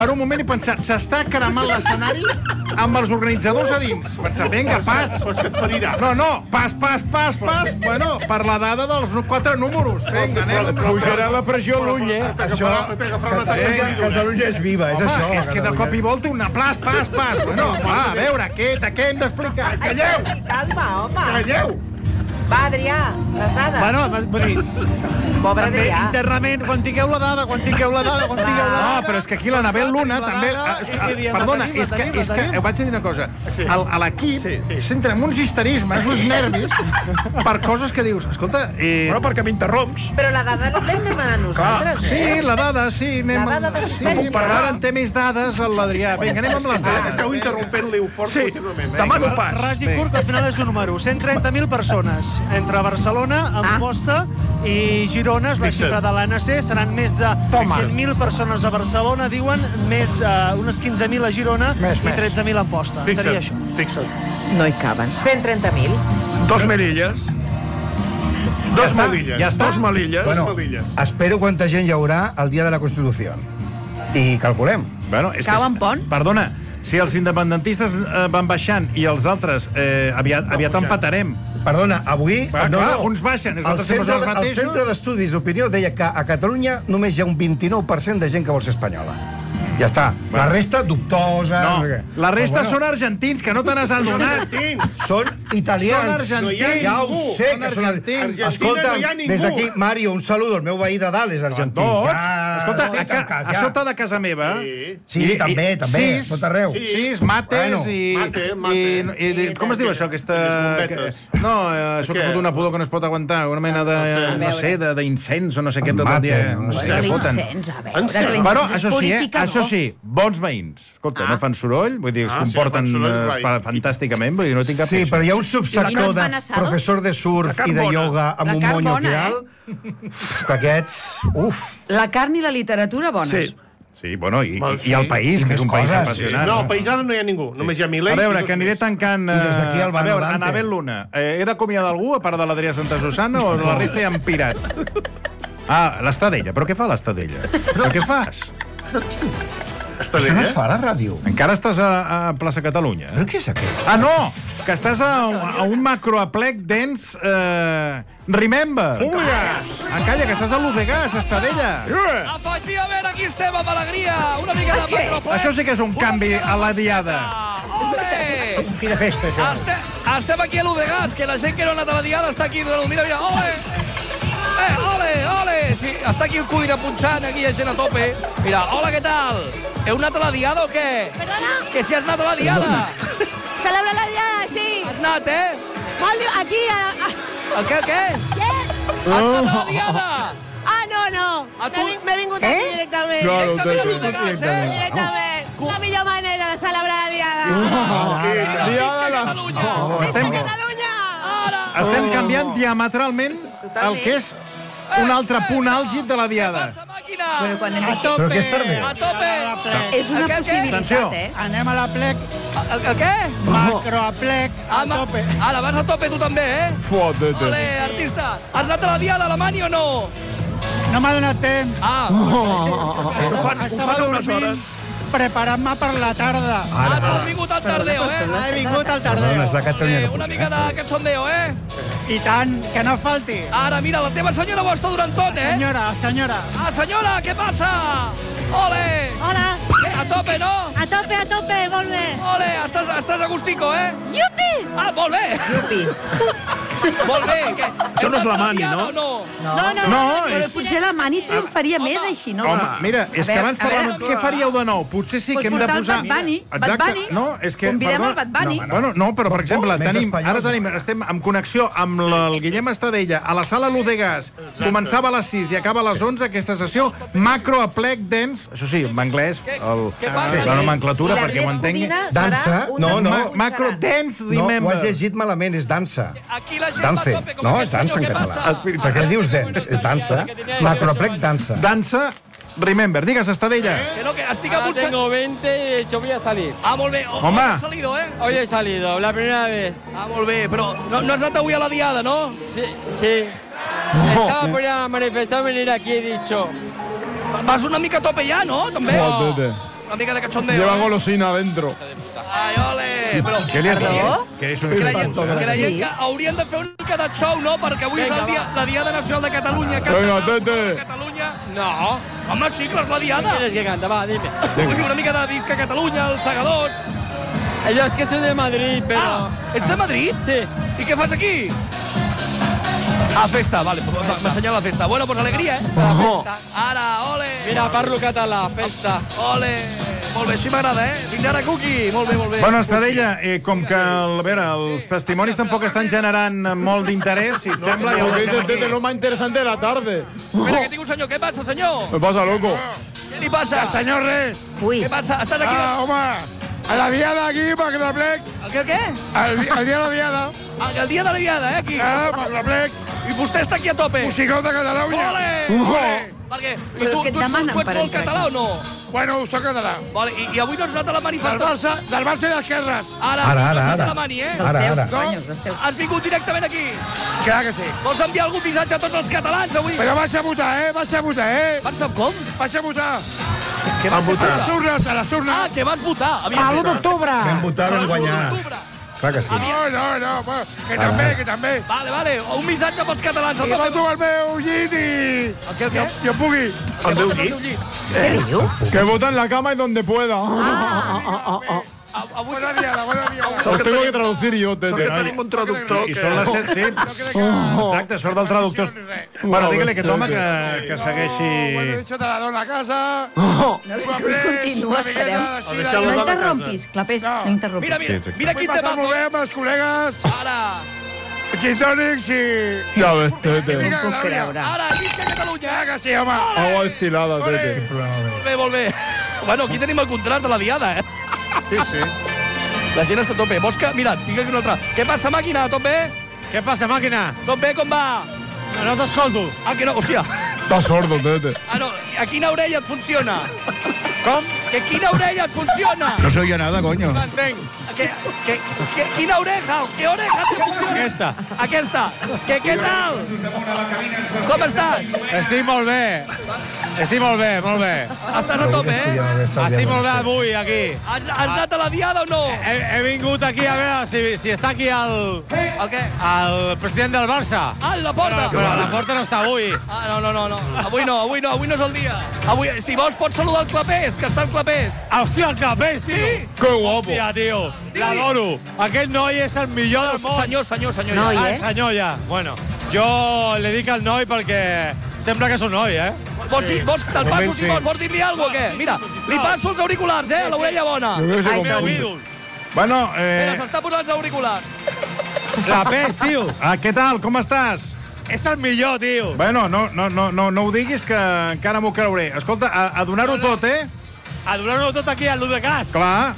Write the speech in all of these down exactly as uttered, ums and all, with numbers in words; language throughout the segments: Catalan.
per un moment he pensat, s'està cremant l'escenari amb els organitzadors a dins. Pensat, vinga, pas. Però és que et ferirà. No, no, pas, pas, pas, pas. Bueno, per la dada dels quatre números. Vinga, anem. Pujarà la pressió a l'ull, eh? Això, Catalunya, Catalunya és viva, és Home, això. és que de cop i volta una plas, pas, pas. Bueno, va, a veure, què, què hem d'explicar? Calleu! Calma, home. Calleu! Va, Adrià, les dades. Bueno, vull dir, Pobre també Adrià. internament, quan tingueu la dada, quan tingueu la dada, quan tingueu la dada... No, però és que aquí l'Anabel Luna també... Perdona, és que, és que vaig a dir una cosa. El- A l'equip s'entra en uns histerismes, uns nervis, per coses que dius, escolta... Eh, Bueno, perquè m'interromps. Però la dada la tenim a nosaltres, sí, eh? la dada, sí. Anem, La dada sí, d'assistència. per ara en té més dades l'Adrià. Vinga, anem amb les dades. Esteu interrompent-li fort Sí, contínuament. demano pas. Ras i curt, al final és un número. cent trenta mil persones. Entre Barcelona, Amposta i Girona, és la Fixa't. xifra de l'A N C. Seran més de Toma. cent mil persones a Barcelona, diuen, més uh, unes quinze mil a Girona Més, i més. tretze mil a Amposta. Seria això. Fixa't. No hi caben. cent trenta mil. Dos melilles. Dos està? melilles. Ja està? Dos melilles. Bueno, Dos melilles. espero quanta gent hi haurà el dia de la Constitució. I calculem. Bueno, és Cau que, en pont? Perdona, si els independentistes eh, van baixant i els altres eh, aviat, aviat empatarem. Perdona, avui... Va, clar, uns baixen, els el altres sempre centre, són els el mateixos. Centre d'Estudis d'Opinió deia que a Catalunya només hi ha un vint-i-nou per cent de gent que vol ser espanyola. Ja està. La resta, dubtosa... No, què. la resta Però són argentins, que no te n'has adonat. Són italians. Són argentins. Ja ho No hi ha sé ningú. que són Són argentins. argentins. Escolta, no hi ha ningú. des d'aquí, Mario, un saludo. El meu veí de dalt és argentí. Tots? Ja, Escolta, a, estic ca, en cas, a ja. sota de casa meva... Sí, també, també, sis, tot arreu. Sí. Sis, mates Bueno, i... mate, mate. I, i, i, com es diu això, aquesta... I les bombetes. Que, no, eh, això que Què? fot una pudor que no es pot aguantar, una mena de... sé. No sé, de- d'incens o no sé què tot el Mate, dia... no No sé sé. què foten. L'incens, a En veure, sèrio? que l'incens Però, és això sí, eh? purificador. Això sí, bons veïns. Escolta, no fan soroll, vull dir, es Ah, sí, comporten no fan soroll, eh, rai. fa, fantàsticament, vull dir, no tinc cap Sí, queixa. però hi ha un I no subsector et de fan assado? professor de surf La i de carn bona. ioga amb La un carn monyo bona, real, que aquests... Uf, La carn i la literatura bones. Sí. Sí, bueno, i, Bueno, i, i el país, I que és més un país coses, apassionant. No, paisana no hi ha ningú. Només hi ha Milei. A veure, i dos que aniré més. tancant... I des d'aquí eh, el a veure, Dante. Anabel Luna, eh, he d'acomiadar algú, a part de l'Adrià Santa Susana, o la resta ja han pirat? Ah, l'Estadella. Però què fa l'Estadella? Però què fas? Està això bé, no eh? es fa a la ràdio. Encara estàs a, a plaça Catalunya? Però què és aquest? Ah, no! Que estàs a, a un macroaplec dens... Eh, remember! Fúlies! Ah, calla, que estàs a l'U de Gas, Estadella! Efectivament, aquí estem amb alegria. Una mica de macroplec. Això sí que és un canvi a la diada. Ole! Quina festa, això. Estem, estem aquí a l'U de Gas, que la gent que no ha anat a la diada està aquí donant... Mira, mira, ole! Eh, ole, ole! Sí, està aquí el Cudina punxant, aquí hi ha gent a tope. Mira, hola, què tal? Heu anat a la diada o què? Perdona, Que si has anat a la diada. celebra la diada, sí. Has anat, eh? Molt, aquí, a, a, El què, el què? què? Has anat a la diada? Ah, no, no. A tu- M'he vin- m'he vingut aquí directament. Directament a l'U de Gas, eh? Directament. La millor manera de celebrar la diada. Visca Catalunya! Estem, Catalunya! Ara! estem canviant diametralment el que és un altre punt àlgid de la diada. Passa, màquina! Bueno, quan hem... Però què és tarder? A tope! És una El què, el què? Atenció. possibilitat, eh? Anem a la plec, El, el què? macroaplec, a Ah, ma- tope. Ara, vas a tope tu també, eh? Ole, artista. Has anat a la diada a Alemanya o no? No m'ha donat temps. Ah, Ho fan, ho fan a unes hores. Preparant-me per la tarda. ah, tu has vingut al tardeo, eh? He vingut al Perdona, tardeo. és la Catalunya Ole, que una puja, mica de cachondeo, eh? I tant, que no falti. Ara, mira, la teva senyora ho està durant tot, eh? Senyora, senyora. Ah, senyora, què passa? Ole! Hola. A tope, no? A tope, a tope, molt bé. Ole, estàs, estàs agustico, eh? Iupi! Ah, molt bé! Yupi. Molt bé. Que, Això no és la Mani, no? no? No, no, No, Però és... potser la Mani triomfaria més així, no? Home, mira, és que veure, abans a veure. parlàvem què faríeu de nou. Potser sí Pues que hem de portar el posar... Bad Bunny, Bad Exacte. Bunny. No, és que... Convidem perdona. el Bad Bunny. No, bueno, no, però, per exemple, Més tenim, espanyol. ara tenim, estem en connexió amb la- el Guillem Estadella a la sala L'U de Gas. Començava a les sis i acaba a les onze aquesta sessió macroaplec dance. Això sí, en anglès, el, Què passa? la nomenclatura, I perquè ho l'Ernest entengui. Codina Dansa? serà un No, dels no. que Ma punxarà. macro dance, No, ho remember. has llegit malament, és dansa. Aquí la gent Dance. va a tope. Com No, aquest és dansa senyor, en què català. passa? Per què dius dance? És dansa. Macroaplec, dansa. Dansa, remember. Digues, Estadella. Que no, que estic a Ahora pulsar... tengo veinte y de hecho voy a salir. Ah, molt bé. Oh, Home. Has salido, eh? Hoy he salido, la primera vez. Ah, molt bé. Però no, no has anat avui a la diada, no? Sí. sí. Estaba por ir a manifestar, venir aquí, he dicho. Vas una mica a tope ja, no? També? No, Una mica de cachondeo. Lleva eh? golosina adentro. Ai, ole! Però, Què li ha Perdó? dit? Que és un creiem, creiem Sí. que haurien de fer una mica de show, no? Perquè avui és el dia, la Diada Nacional de Catalunya. Canta Vinga, tant, Tete. de Catalunya. No. Home, sí, que és la ¿Quién Diada. quieres que canta? Va, dime. Ui, una mica de Visca Catalunya, els segadors. Yo es que soy de Madrid, pero... Ah, ets de Madrid? Sí. I què fas aquí? Ah, festa, vale, m'ensenyar la festa. Bueno, pues alegria, eh? La festa. Ara, ole! Mira, parlo català, festa. Ole! Molt bé, així m'agrada, eh? Fins ara, Cuqui! Molt bé, molt bé. Bueno, Estadella, eh, com que a veure, els testimonis tampoc estan generant molt d'interès, si et sembla, ja ho deixem aquí. Lo más interesante de la tarde. Espera, que tinc un senyor. Què passa, senyor? Me pasa, loco. Què li passa? Senyor res. Ui. Què passa? Estàs aquí? Ah, home, a la diada aquí, para que la plec. El què, el què? El, di- el dia de la diada. El, el dia de la diada, eh, aquí. Ah, para que la plec. I vostè està aquí a tope. Musicot de Catalunya. Ole! Ole. Perquè, i Però tu, què et tu, ets, demanen tu ets per molt entrar català o aquí? no? Bueno, soc català. Vale, i, i avui no has anat a la Del manifestació? Barça, del Barça i d'Esquerres. Ara, Ara, ara, no ara. te la mani, eh? Dels Ara, teus, ara. conyos, dels teus. Has vingut directament aquí. Clar que sí. Vols enviar algun missatge a tots els catalans avui? Però vaig a votar, eh? Vaig a votar, eh? Vas saber com? Vaig a votar. Què vas A les urnes, a les urnes. Ah, que vas votar. A l'u d'octubre! Vam votar, vam guanyar. Clar que sí. No, no, no, però que també, que també. Vale, vale, un missatge pels catalans. I voto el meu llit i... El què, el què? Jo pugui. El meu llit? Què diu? Que vota en la cama y donde pueda. Avui... Buena diada, buena diada. Lo tengo que traducir jo, Tete. Que tenim un traductor I que... són les set, sí. Exacte, sort del traductor. Bueno, digue-li que toma que, que Bueno, he segueixi... dicho, te la dono a casa. No, continua, esperem. No interrompis, Clapés, no interrompis. Mira, mira, Sí, sí. mira Vull quin passar temazo. molt bé amb els col·legues. Ara, Gin tònics i... Ja ves, Tete. No ho puc creure. ara, visca Catalunya. Ja que sí, home. Agua destilada, Tete. Molt bé, molt bé. Bueno, aquí tenim el contrast de la diada, eh? Sí, sí. La gent està a tope. Vols que... Mira, tinc aquí una altra. Què passa, màquina? Tot bé? Què passa, màquina? Tot bé, com va? No t'escolto. Ah, que no? Hòstia. Estàs sordo, Tete. Ah, no. A quina orella et funciona? Com? Que quina orella et funciona? No se oye nada, coño. No entenc. Que, que, que, quina oreja? Que oreja te funciona? Aquesta. Aquesta. Que què tal? Com estàs? Estic molt bé. Estic molt bé, molt bé. Estàs a tope, eh? Estic molt bé avui, aquí. Has, has anat a la diada o no? He, he vingut aquí a veure si, si està aquí el, El què? el president del Barça. Ah, la porta. Però la porta no està avui. Ah, no, no, no, no. Avui no, avui no, avui no és el dia. Avui, si vols, pots saludar el Clapés, que està el Clapés. Hòstia, el Clapés, tio. Sí? Que guapo. Hòstia, tio. L'adoro. Aquest noi és el millor del món. Senyor, senyor, senyor. Noi, ja. Ah, eh? senyor, ja. Bueno, jo li dic al noi perquè sembla que és un noi, eh? Vols, dir- vols, te'l passo Moment, si sí. vols, vols dir-li alguna cosa o què? Mira, li passo els auriculars, eh? A l'orella bona. Ai, meu ídol. Bueno, Mira, eh... s'està posant els auriculars. Clapés, tio. Ah, què tal? Com estàs? És el millor, tio. Bueno, no, no, no, no, no ho diguis, que encara m'ho creuré. Escolta, a, a donar-ho tot, eh? A donar-ho tot aquí, al l'u de cas. Clar.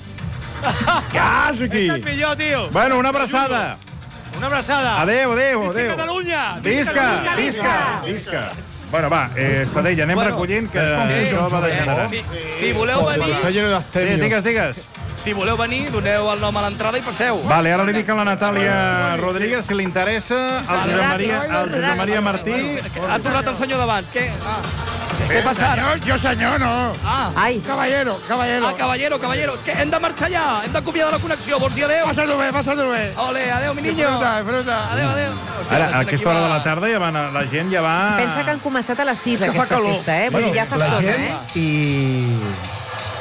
Gas, aquí. És el millor, tio. Bueno, una abraçada. Una abraçada. Adéu, adéu, Visca adéu. Catalunya. Visca, visca, visca. Bueno, va, eh, Estadella, anem Bueno, recollint, que sí, això va degenerant. Si, si voleu venir, lleno de Sí, digues, digues. si voleu venir, doneu el nom a l'entrada i passeu. Vale, ara li dic a la Natàlia Rodríguez, si li interessa, el Josep Maria, el Josep Maria Martí... Ha tornat el senyor d'abans. Què? Ah. Què passa ara? Senyor, jo senyor, no. Ah. Ai, Caballero, caballero. Ah, caballero, caballero. És que hem de marxar ja. Hem d'acomiadar la connexió. Vols dir adéu? Pásalo bé, pásalo bé. Ole, adéu, mi niño. Disfruta, disfruta. Adéu, adéu. Hòstia, Ara, la a gent aquesta aquí hora de va- la tarda ja van, la gent ja va... pensa que han començat a les sis, fa aquesta calor. festa, eh? Vull dir, ja fa la estona, gent eh? i...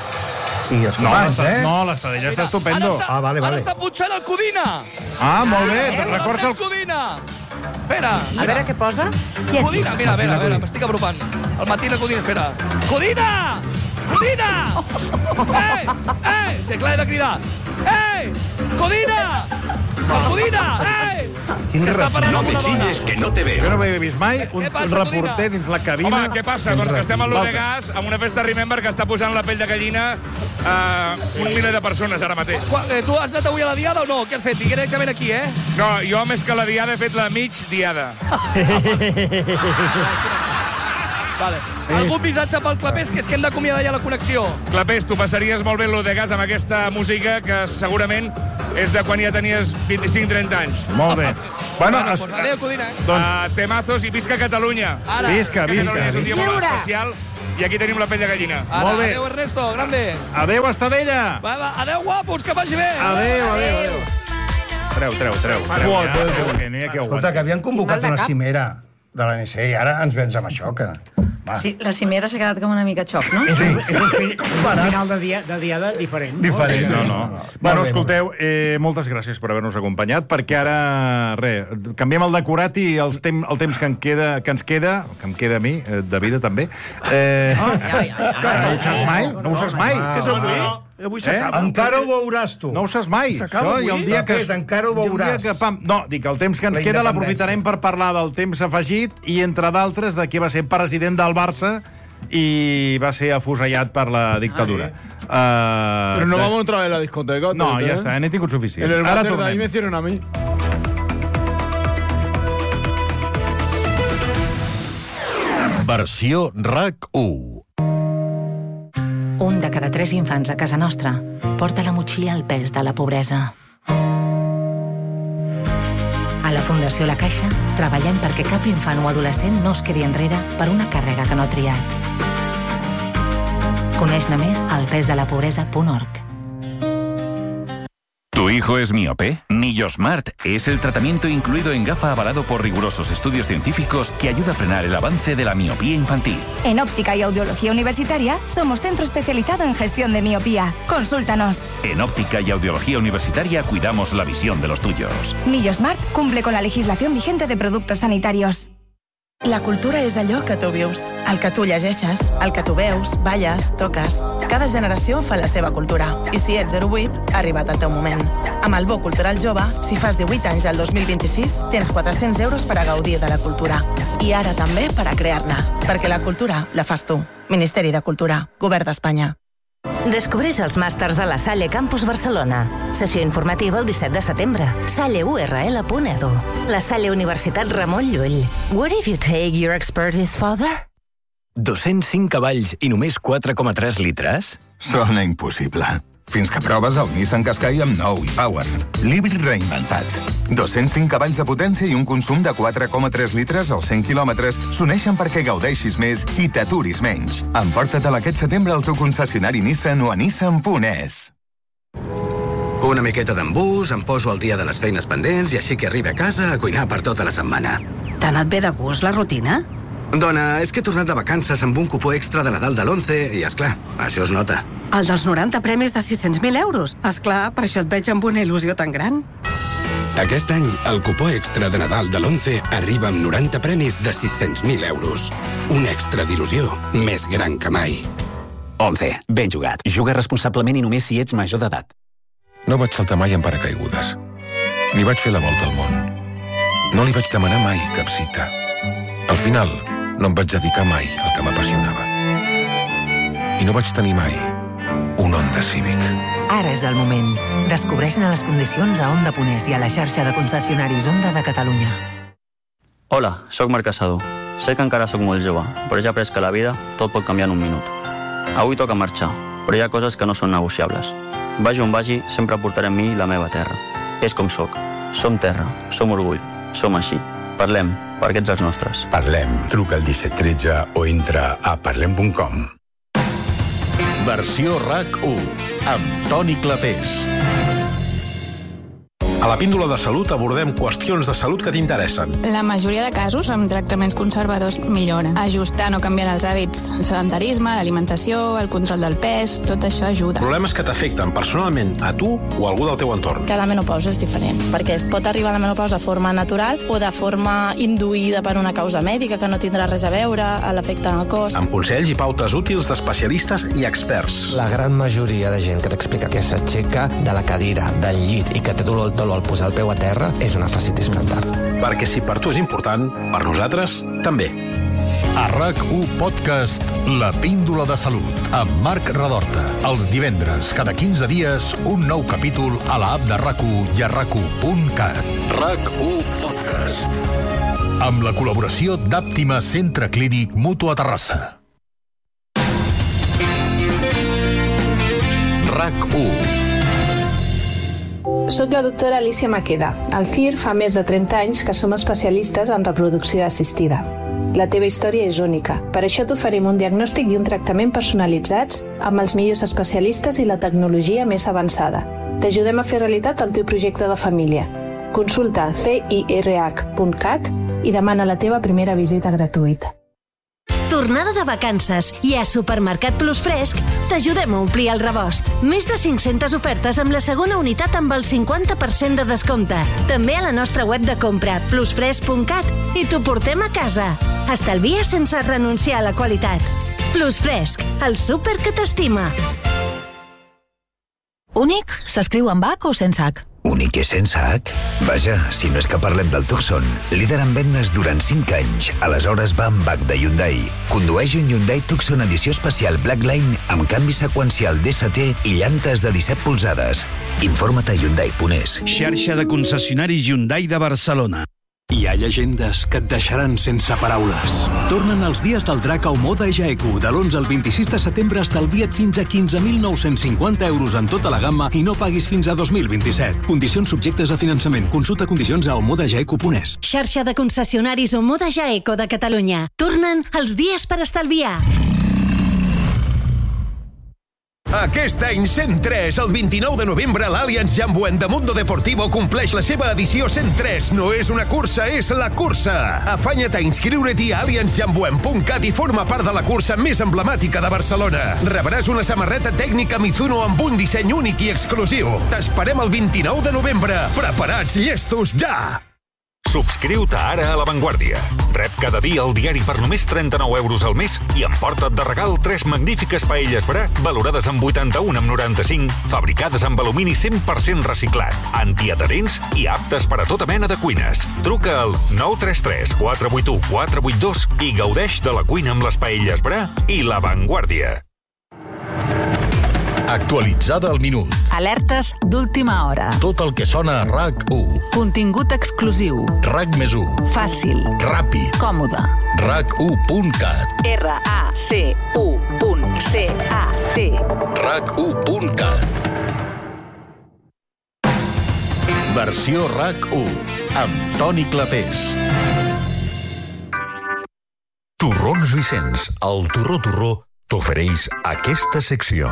I els No, companys, l'Esta- eh? no, l'Estadella està estupendo. Ara està, Ah, vale, vale. Ara està punxant el Codina. Ah, molt bé, El recorda el... Codina. Espera. A veure què posa. Codina, mira, a veure, a veure, m'estic apropant. El matí la Codina, espera. Codina! Codina! Ei! Ei! Que clar he de cridar. Ei! Codina! El Codina! Ei! Quin S'està parlant amb una dona. que no te veo. Jo no ho he vist mai, un, Què passa, un reporter Codina? dins la cabina... Home, què passa? Doncs que estem a l'U de Gas, amb una festa Remember que està posant la pell de gallina a un miler de persones ara mateix. Qua- eh, Tu has anat avui a la diada o no? Què has fet? Directament aquí, eh? No, jo més que la diada he fet la mig diada. Vale. Algun missatge pel Clapés, que és que hem d'acomiadar ja la connexió. Clapés, tu passaries molt bé l'U de Gas amb aquesta música que segurament és de quan ja tenies vint-i-cinc trenta anys. Molt bé. Bueno, Bueno, es... pues adéu, Codina, eh? Doncs... Uh, temazos i visca Catalunya. Ara. Visca, Que Catalunya és un visca. dia molt especial i aquí tenim la pell de gallina. Ara, Molt bé. adéu, Ernesto, grande. Adéu, Estadella. Va, va, adéu, guapos, que vagi bé. Adéu, adéu, adéu. Treu, treu, treu. treu ja, treu, que no hi ha qui Escolta, aguanti. que havien convocat una cimera de l'A N C i ara ens vens amb això, que... Va. Sí, la cimera s'ha quedat com una mica xoc, no? És un, és un, fi, un final de, dia, de diada diferent. Diferent. No, no. Bueno, escolteu, eh, moltes gràcies per haver-nos acompanyat, perquè ara, res, canviem el decorat i els tem, el temps que, en queda, que ens queda, que em queda a mi, eh, de vida també, eh, Oh, ja, ja, ja. no ho saps mai, no ho saps mai. Què és avui? Avui s'acaba. Encara ho veuràs, tu. No ho saps mai. S'acaba Això, i el dia que... Aquest encara ho i el dia veuràs. que, pam, no, dic, el temps que ens La queda independència. l'aprofitarem per parlar del temps afegit i, entre d'altres, de qui va ser president del Barça i va ser afusellat per la dictadura. Uh, Pero no vamos otra vez a la discoteca. No, ¿eh? ja està, n'he tingut suficient. En el Ara váter de ahí tornem. me hicieron a mí. Versió R A C u. Un de cada tres infants a casa nostra porta la motxilla al pes de la pobresa. A la Fundació La Caixa treballem perquè cap infant o adolescent no es quedi enrere per una càrrega que no ha triat. Coneix-ne més al pesdelapobresa punt org. ¿Tu hijo es miope? Millosmart es el tratamiento incluido en gafa avalado por rigurosos estudios científicos que ayuda a frenar el avance de la miopía infantil. En Óptica y Audiología Universitaria somos centro especializado en gestión de miopía. Consúltanos. En Óptica y Audiología Universitaria cuidamos la visión de los tuyos. Millosmart cumple con la legislación vigente de productos sanitarios. La cultura és allò que tu vius, el que tu llegeixes, el que tu veus, balles, toques. Cada generació fa la seva cultura. I si ets zero vuit, ha arribat el teu moment. Amb el Bo Cultural Jove, si fas divuit anys al dos mil vint-i-sis, tens quatre-cents euros per a gaudir de la cultura. I ara també per a crear-ne. Perquè la cultura la fas tu. Ministeri de Cultura, Govern d'Espanya. Descobreix els màsters de la Salle Campus Barcelona. Sessió informativa el disset de setembre. salle u erre ele punt edu. La Salle Universitat Ramon Llull. What if you take your expertise further? dos-cents cinc cavalls i només quatre coma tres litres? Sona impossible. Fins que proves el Nissan Qashqai amb nou e-Power. L'híbrid reinventat. dos-cents cinc cavalls de potència i un consum de quatre coma tres litres als cent quilòmetres s'uneixen perquè gaudeixis més i t'aturis menys. Emporta-te'l aquest setembre al teu concessionari Nissan o a nissan punt es. Una miqueta d'embús, em poso al dia de les feines pendents i així que arribi a casa a cuinar per tota la setmana. T'ha anat bé de gust la rutina? Dona, és que he tornat de vacances amb un cupó extra de Nadal de l'onze i, esclar, això es nota. El dels noranta premis de sis-cents mil euros. Esclar, per això et veig amb una il·lusió tan gran. Aquest any, el cupó extra de Nadal de l'onze arriba amb noranta premis de sis-cents mil euros. Un extra d'il·lusió més gran que mai. onze. Ben jugat. Juga responsablement i només si ets major d'edat. No vaig saltar mai en paracaigudes. Ni vaig fer la volta al món. No li vaig demanar mai cap cita. Al final, no em vaig dedicar mai al que m'apassionava. I no vaig tenir mai un Honda Civic. Ara és el moment. Descobreix-ne les condicions a Honda Ponès i a la xarxa de concessionaris Honda de Catalunya. Hola, sóc Marc Casado. Sé que encara sóc molt jove, però ja he après que a la vida tot pot canviar en un minut. Avui toca marxar, però hi ha coses que no són negociables. Vagi on vagi, sempre portaré amb mi la meva terra. És com sóc. Som terra, som orgull, som així. Parlem, perquè ets els nostres. Parlem. Truca al disset tretze o entra a parlem punt com. Versió R A C u, amb Toni Clapés. A la píndola de salut abordem qüestions de salut que t'interessen. La majoria de casos, amb tractaments conservadors, milloren. Ajustant o canviant els hàbits. El sedentarisme, l'alimentació, el control del pes, tot això ajuda. Problemes que t'afecten personalment a tu o a algú del teu entorn. Cada menopausa és diferent, perquè es pot arribar a la menopausa de forma natural o de forma induïda per una causa mèdica que no tindrà res a veure a l'efecte en el cos. Amb consells i pautes útils d'especialistes i experts. La gran majoria de gent que t'explica que s'aixeca de la cadira, del llit i que té dolor al dolor al posar el peu a terra és una fascitis plantar. Perquè si per tu és important, per nosaltres també. A R A C u Podcast, La Píndola de Salut, amb Marc Radorta. Els divendres, cada quinze dies, un nou capítol a l'app de R A C u i a R A C u punt cat. R A C u Podcast. Amb la col·laboració d'Àptima Centre Clínic Mutu a Terrassa. R A C u. Soc la doctora Alicia Maqueda. Al C I R fa més de trenta anys que som especialistes en reproducció assistida. La teva història és única. Per això t'oferim un diagnòstic i un tractament personalitzats amb els millors especialistes i la tecnologia més avançada. T'ajudem a fer realitat el teu projecte de família. Consulta c i r h punt cat i demana la teva primera visita gratuïta. Tornada de vacances i a Supermercat Plus Fresc t'ajudem a omplir el rebost. Més de cinc-centes ofertes amb la segona unitat amb el cinquanta per cent de descompte. També a la nostra web de compra, plus fresc punt cat, i t'ho portem a casa. Estalvia sense renunciar a la qualitat. Plus Fresc, el súper que t'estima. Únic s'escriu amb H o sense H? Únic és sense H? Vaja, si no és que parlem del Tucson, líder en vendes durant cinc anys. Aleshores va amb H de Hyundai. Condueix un Hyundai Tucson edició especial Blackline amb canvi seqüencial D S T i llantes de disset polzades. Informa't a Hyundai punt es. Xarxa de concessionaris Hyundai de Barcelona. Hi ha llegendes que et deixaran sense paraules. Tornen els dies del drac a Omoda Jaeku. De l'onze al vint-i-sis de setembre estalvia't fins a quinze mil nou-cents cinquanta euros en tota la gamma i no paguis fins a dos mil vint-i-set. Condicions subjectes a finançament. Consulta condicions a omoda jaeku punt es. Xarxa de concessionaris Omoda Jaeku de Catalunya. Tornen els dies per estalviar. Aquest any cent tres, el vint-i-nou de novembre, l'Allianz Jambuend de Mundo Deportivo compleix la seva edició cent tres. No és una cursa, és la cursa. Afanya't a inscriure't a allianz jambuend punt cat i forma part de la cursa més emblemàtica de Barcelona. Rebràs una samarreta tècnica Mizuno amb un disseny únic i exclusiu. T'esperem el vint-i-nou de novembre. Preparats, llestos, ja! Subscriu-te ara a La Vanguardia. Rep cada dia el diari per només trenta-nou euros al mes i emporta't de regal tres magnífiques paelles Bra valorades amb vuitanta-un amb noranta-cinc, fabricades amb alumini cent per cent reciclat, antiadherents i aptes per a tota mena de cuines. Truca al nou tres tres quatre vuit u quatre vuit dos i gaudeix de la cuina amb les paelles Bra i La Vanguardia. Actualitzada al minut. Alertes d'última hora. Tot el que sona a RAC u. Contingut exclusiu. RAC més u. Fàcil. Ràpid. Còmode. rac u punt cat. R A C U punt C A T. rac u punt cat. Versió RAC u. Amb Toni Clapés. Torrons Vicenç, el Torró Torró, t'ofereix aquesta secció.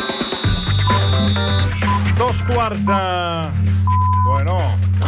Dos quarts de... Bueno...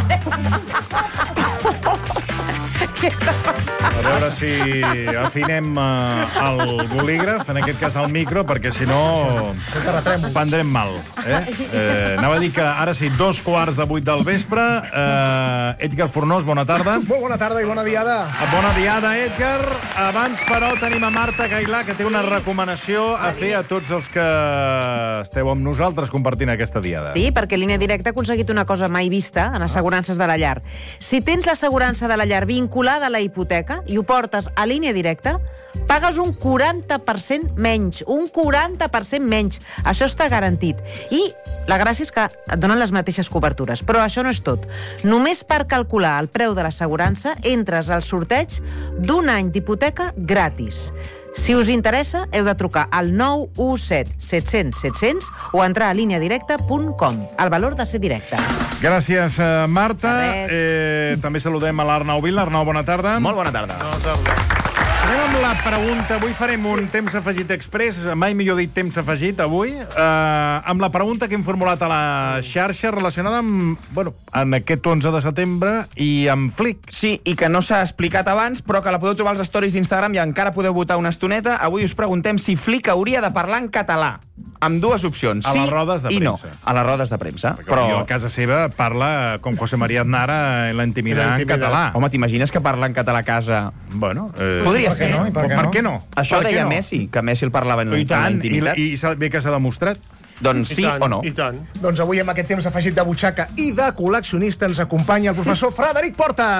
Què està passant? A veure si afinem uh, el bolígraf, en aquest cas el micro, perquè si no prendrem mal. Eh? Eh, anava a dir que ara sí, dos quarts de vuit del vespre. Uh, Edgar Fornós, bona tarda. Molt bona tarda i bona diada. Bona diada, Edgar. Abans, però, tenim a Marta Gailà, que té una recomanació a fer a tots els que esteu amb nosaltres compartint aquesta diada. Sí, perquè Línia Directa ha aconseguit una cosa mai vista en assegurances de la llar. Si tens l'assegurança de la llar vinculada a la hipoteca i ho portes a Línia Directa, pagues un quaranta per cent menys. Un quaranta per cent menys. Això està garantit. I la gràcia és que et donen les mateixes cobertures. Però això no és tot. Només per calcular el preu de l'assegurança entres al sorteig d'un any d'hipoteca gratis. Si us interessa, heu de trucar al nou u set set cents set cents o entrar a línia directa punt com. El valor de ser directe. Gràcies, Marta. Eh, també saludem a l'Arnau Vila. Arnau, bona tarda. Molt bona tarda. Bona tarda. Anem amb la pregunta. Avui farem un temps afegit express, mai millor dit temps afegit, avui, eh, amb la pregunta que hem formulat a la xarxa relacionada amb, bueno, en aquest onze de setembre i amb Flick. Sí, i que no s'ha explicat abans, però que la podeu trobar als stories d'Instagram i encara podeu votar una estoneta. Avui us preguntem si Flick hauria de parlar en català, amb dues opcions, a sí les rodes de i no. premsa. A les rodes de premsa. Perquè però... a casa seva parla com José María Aznar en la intimitat en català. Home, t'imagines que parla en català a casa? Bueno, eh... podria per ser. No? Per, per què no? Això per deia no? Messi, que Messi el parlava en, I tant, en la intimitat. I, i bé que s'ha demostrat. Doncs sí tant, o no? I tant. Doncs avui amb aquest temps afegit de butxaca i de col·leccionista ens acompanya el professor Frederic Porta.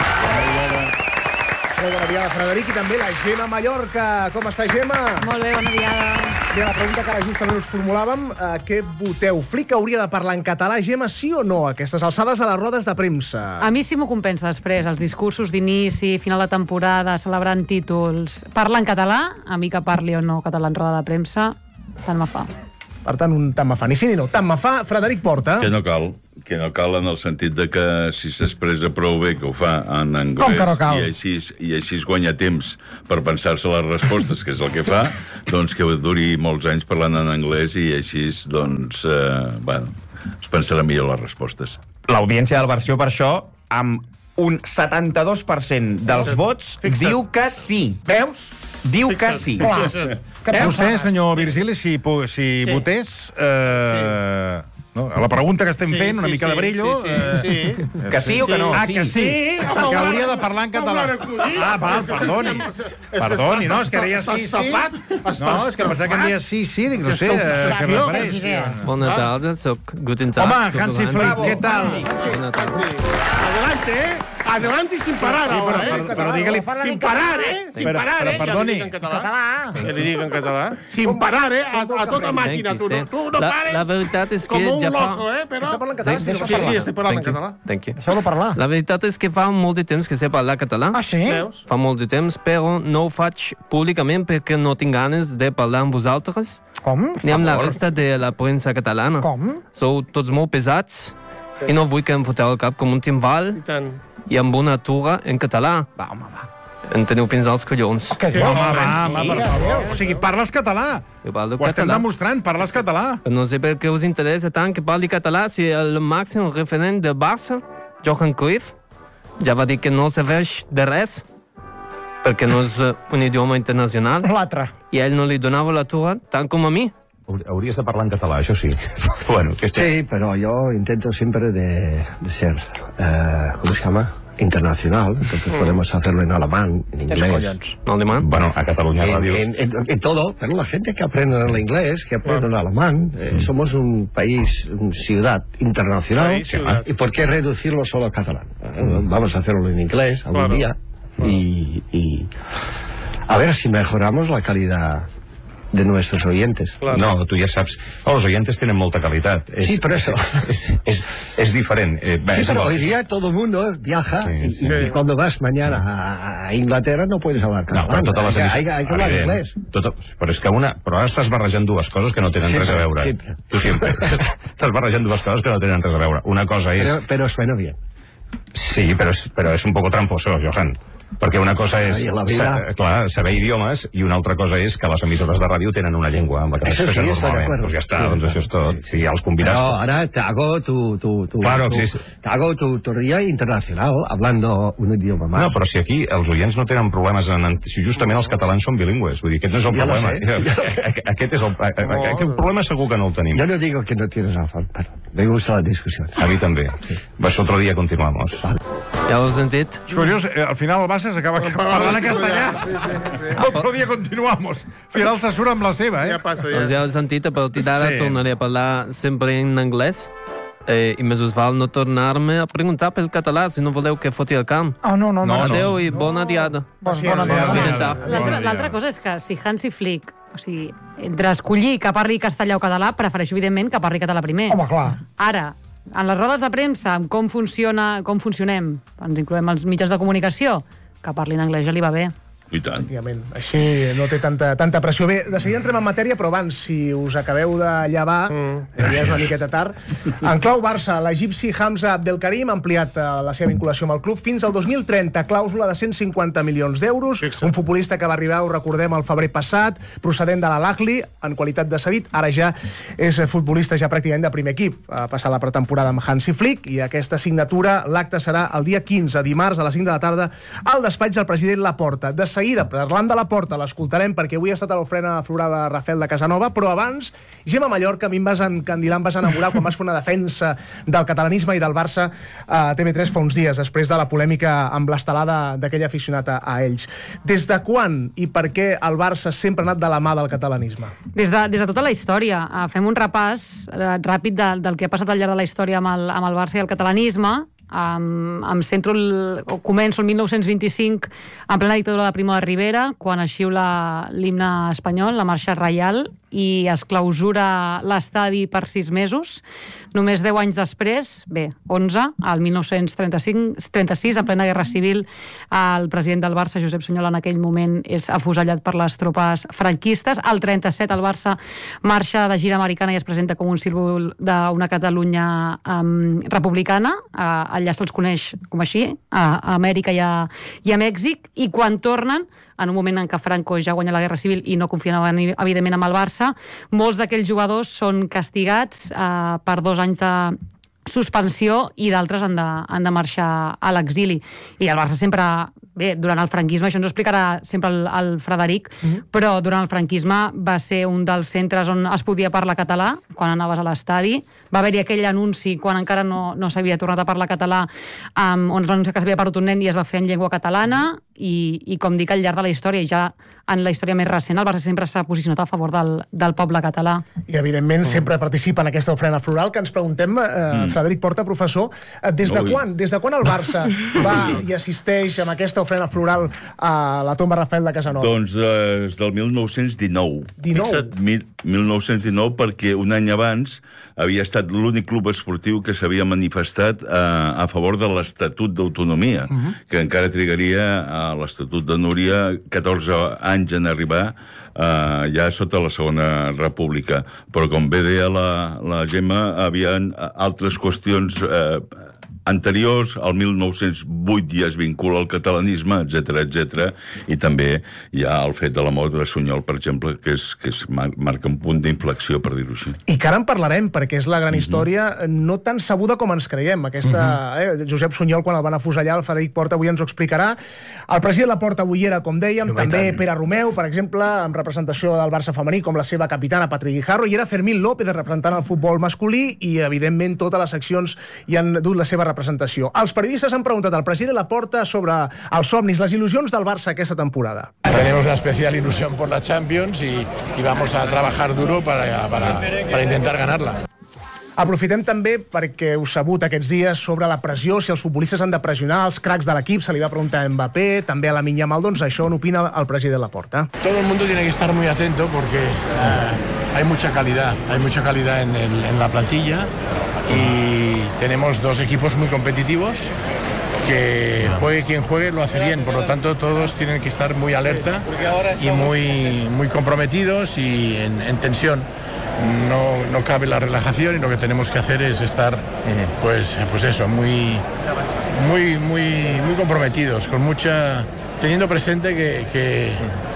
Molt bona diada, Frederic, i també la Gemma Mallorca. Com està, Gemma? Molt bé, bona diada. Bé, la pregunta que ara justament us formulàvem, eh, què voteu? Flick hauria de parlar en català, Gemma, sí o no, a aquestes alçades a les rodes de premsa? A mi sí m'ho compensa després, els discursos d'inici, final de temporada, celebrant títols. Parla en català, a mi que parli o no català en roda de premsa, tant me fa. Per tant, un tant me fa. Ni sí ni no, tant me fa. Frederic Porta. Que no cal. que no cal en el sentit de que si s'expressa prou bé que ho fa en anglès Com que no cal? i així, i així es guanya temps per pensar-se les respostes, que és el que fa, doncs que duri molts anys parlant en anglès i així, doncs, eh, bueno, es pensarà millor les respostes. L'audiència del versió, per això, amb un setanta-dos per cent dels vots, Fixa't. diu que sí. Veus? Diu que sí. Vostè, senyor Virgili, si, pu- si Sí. votés... Eh, no, a la pregunta que estem Sí, fent, una sí, mica sí, de brillo... sí, sí, eh, sí. Que sí o que no? Ah, que sí. Sí, que home, hauria home, de parlar en català. home, acudit. Ah, val, És que perdoni. és que Perdoni, estàs- no, és que deia sí, estàs sí. tapat, No, estàs és que pensava que em deia sí, sí, dic, no sé, Aquesta eh, què obsessió, m'apareix. Bona tarda, soc Guten Tag. Home, soc Hansi Hansi. Flick, què tal? Bona tarda. Adelante, eh? Adelante y sin parar Sí, ahora, però- eh? però- però digue-li- Sin parar, eh? Sin Però- parar, però eh? perdoni. Ja li dic en català. Ja li dic en català. Sin parar, eh? A, a tota màquina, tu no, tu no La, pares. la veritat és que Com un ja fa... loco, eh? Però... Està parlant català? Sí, Sí, deixa sí, parlar. sí, estic parlant en Thank you. català. Thank you. Deixeu-lo parlar. La veritat és que fa molt de temps que sé parlar català. Ah, sí? Veus? Fa molt de temps, però no ho faig públicament perquè no tinc ganes de parlar amb vosaltres. Com? Ni amb la resta de la premsa catalana. Com? Sou tots molt pesats i no vull que em foteu al cap com un timbal I tant. i amb una atura en català. Va, home, va. En teniu fins als collons. Què dius? Home, va, home, per Sí. favor. O sigui, parles català. Jo parlo Ho estem català. demostrant, parles català. No sé per què us interessa tant que parli català si el màxim referent de Barça, Johan Cruyff, ja va dir que no serveix de res perquè no és eh, un idioma internacional L'altre. i a ell no li donava l'atura tant com a mi. Hauries de parlar en català, això sí. Bueno, que Sí, pero yo intento siempre de, de ser, eh, ¿cómo se llama? Internacional. Entonces podemos hacerlo en alemán, en inglés. ¿Alemán? Bueno, a Cataluña En, Radio. en, en, en todo, pero la gente que aprende el inglés, que aprende el alemán, eh, somos un país, una ciudad internacional. País, ciudad. ¿Y por qué reducirlo solo a catalán? Eh, Vamos a hacerlo en inglés algún Claro. día y, y a ver si mejoramos la calidad de nuestros oyentes. No, tu ja saps... Oh, los oyentes tenen molta qualitat. És, Sí, por eso. És, és, és diferent. Eh, va, Sí, és pero igual. hoy día todo el mundo viaja Sí, y, sí. y- y cuando vas mañana a, a Inglaterra no puedes hablar No, catalán. però totes les hay, que- hay, que- hay que hablar evident. inglés. Tot, però és que una... Però ara estàs barrejant dues coses que no tenen Sempre, res a veure. sempre. Tu sempre. Estàs barrejant dues coses que no tenen res a veure. Una cosa és... Pero, pero suena bien. Sí, però és, però és un poco tramposo, Johan. Perquè una cosa és Ai, la vida. sa, clar, saber idiomes i una altra cosa és que les emissores de ràdio tenen una llengua amb la que Eso s'expressen sí, estoy de normalment. acuerdo. Doncs ja està, Sí, doncs això és tot. Si els convidats... Pero ahora te hago tu, tu, tu, Claro, tu- sí, sí. te hago tu, tu día internacional hablando un idioma más. No, però si aquí els oients no tenen problemes en... en- Si justament els catalans són bilingües. Vull dir, aquest no és el Ja lo problema. sé. Aquest és el... Aquest problema segur que no el tenim. Yo no digo que no tienes razón, pero me gusta la discusión. A mi també. Pues otro día continuamos. Ja ho heu sentit? És curiós, eh, al final el Barça s'acaba parlant en castellà. Sí, sí, sí. Otro dia continuamos. Al final se surt amb la seva, eh? Ja passa, Doncs ja. ja heu sentit, a partir d'ara Sí. tornaré a parlar sempre en anglès eh, i més us val no tornar-me a preguntar pel català si no voleu que foti el camp. Oh, no, no, no. Adéu i bona diada. Bona, Sí, bona, sí, bona, sí, bona. sí. Bona La seva- Bon L'altra dia. cosa és que si Hansi Flick, o sigui, entre escollir que parli castellà o català, prefereixo, evidentment, que parli català primer. Home, clar. Ara, en les rodes de premsa, amb com funciona, com funcionem, ens incloem els mitjans de comunicació, que parlin anglès ja li va bé. I tant. Efectivament. Així no té tanta, tanta pressió. Bé, de seguida entrem en matèria, però abans, si us acabeu de llevar, mm. ja és una miqueta tard. En clau Barça, l'egipci Hamza Abdelkarim ha ampliat eh, la seva vinculació amb el club fins al dos mil trenta, clàusula de cent cinquanta milions d'euros. Un futbolista que va arribar, ho recordem, el febrer passat, procedent de l'Al-Ahly, en qualitat de cedit. Ara ja és futbolista ja pràcticament de primer equip. Ha passat la pretemporada amb Hansi Flick i aquesta signatura, l'acte serà el dia quinze, dimarts, a les cinc de la tarda, al despatx del president Laporta. De seguida, parlant de Laporta, l'escoltarem perquè avui ha estat a l'ofrena florada Rafael de Casanova, però abans, Gemma Mallorca, a mi em vas encandilar, em vas enamorar quan vas fer una defensa del catalanisme i del Barça a T V tres fa uns dies, després de la polèmica amb l'estelada d'aquell aficionat a, a ells. Des de quan i per què el Barça sempre ha anat de la mà del catalanisme? Des de, des de tota la història. Uh, fem un repàs uh, ràpid de, del que ha passat al llarg de la història amb el, amb el Barça i el catalanisme. Um, em centro el, o començo el mil nou-cents vint-i-cinc en plena dictadura de Primo de Rivera, quan es xiula l'himne espanyol, la marxa reial, i es clausura l'estadi per sis mesos. Només deu anys després, bé, onze, al mil nou-cents trenta-cinc trenta-sis, en plena Guerra Civil, el president del Barça, Josep Sunyol, en aquell moment és afusellat per les tropes franquistes. Al trenta-set el Barça marxa de gira americana i es presenta com un símbol d'una Catalunya um, republicana. Uh, allà se'ls coneix com així, a, a Amèrica i a, i a Mèxic, i quan tornen, en un moment en què Franco ja guanya la Guerra Civil i no confiaven, evidentment, amb el Barça, molts d'aquells jugadors són castigats eh, per dos anys de suspensió i d'altres han, de, han de marxar a l'exili. I el Barça sempre, bé, durant el franquisme, això ens ho explicarà sempre el, el Frederic, mm-hmm. però durant el franquisme va ser un dels centres on es podia parlar català, quan anaves a l'estadi. Va haver-hi aquell anunci, quan encara no, no s'havia tornat a parlar català, um, on es va anunciar que s'havia perdut un nen i es va fer en llengua catalana, i, i com dic, al llarg de la història, i ja en la història més recent, el Barça sempre s'ha posicionat a favor del, del poble català. I, evidentment, mm. sempre participa en aquesta ofrena floral, que ens preguntem, eh, mm. Frederic Porta, professor, eh, des de Ui. quan? Des de quan el Barça va i assisteix amb aquesta ofrena floral a la tomba Rafael de Casanova? Doncs des del mil nou-cents dinou. dinou? Mil, mil nou-cents dinou, perquè un any abans havia estat l'únic club esportiu que s'havia manifestat eh, a favor de l'Estatut d'Autonomia, uh -huh. que encara trigaria a l'Estatut de Núria catorze anys en arribar eh, ja sota la Segona República. Però, com bé deia la, la Gemma, havia altres qüestions eh, anteriors, al mil nou-cents vuit ja es vincula al catalanisme, etcètera, etcètera, i també hi ha el fet de la mort de Sunyol, per exemple, que, és, que és, marca un punt d'inflexió, per dir-ho així. I que ara en parlarem, perquè és la gran uh-huh. història no tan sabuda com ens creiem. Aquesta, uh-huh. eh, Josep Sunyol, quan el van afusellar, el Frederic Porta avui ens ho explicarà. El president Laporta avui era, com dèiem, no, també Pere Romeu, per exemple, en representació del Barça femení, com la seva capitana Patri Guijarro, i era Fermín López, representant el futbol masculí, i, evidentment, totes les seccions hi han dut la seva representació. Els periodistes han preguntat al president Laporta sobre els somnis, les il·lusions del Barça aquesta temporada. Tenemos una especial ilusión por la Champions y, y vamos a trabajar duro para, para, para intentar ganarla. Aprofitem també perquè heu sabut aquests dies sobre la pressió, si els futbolistes han de pressionar els cracs de l'equip, se li va preguntar a Mbappé, també a Lamine Yamal, doncs això n'opina el president Laporta. Todo el mundo tiene que estar muy atento porque eh, hay mucha calidad, hay mucha calidad en, el, en la plantilla y tenemos dos equipos muy competitivos que juegue quien juegue lo hace bien, por lo tanto todos tienen que estar muy alerta y muy, muy comprometidos y en, en tensión. No, no cabe la relajación y lo que tenemos que hacer es estar pues, pues eso, muy, muy, muy, muy comprometidos, con mucha, teniendo presente que, que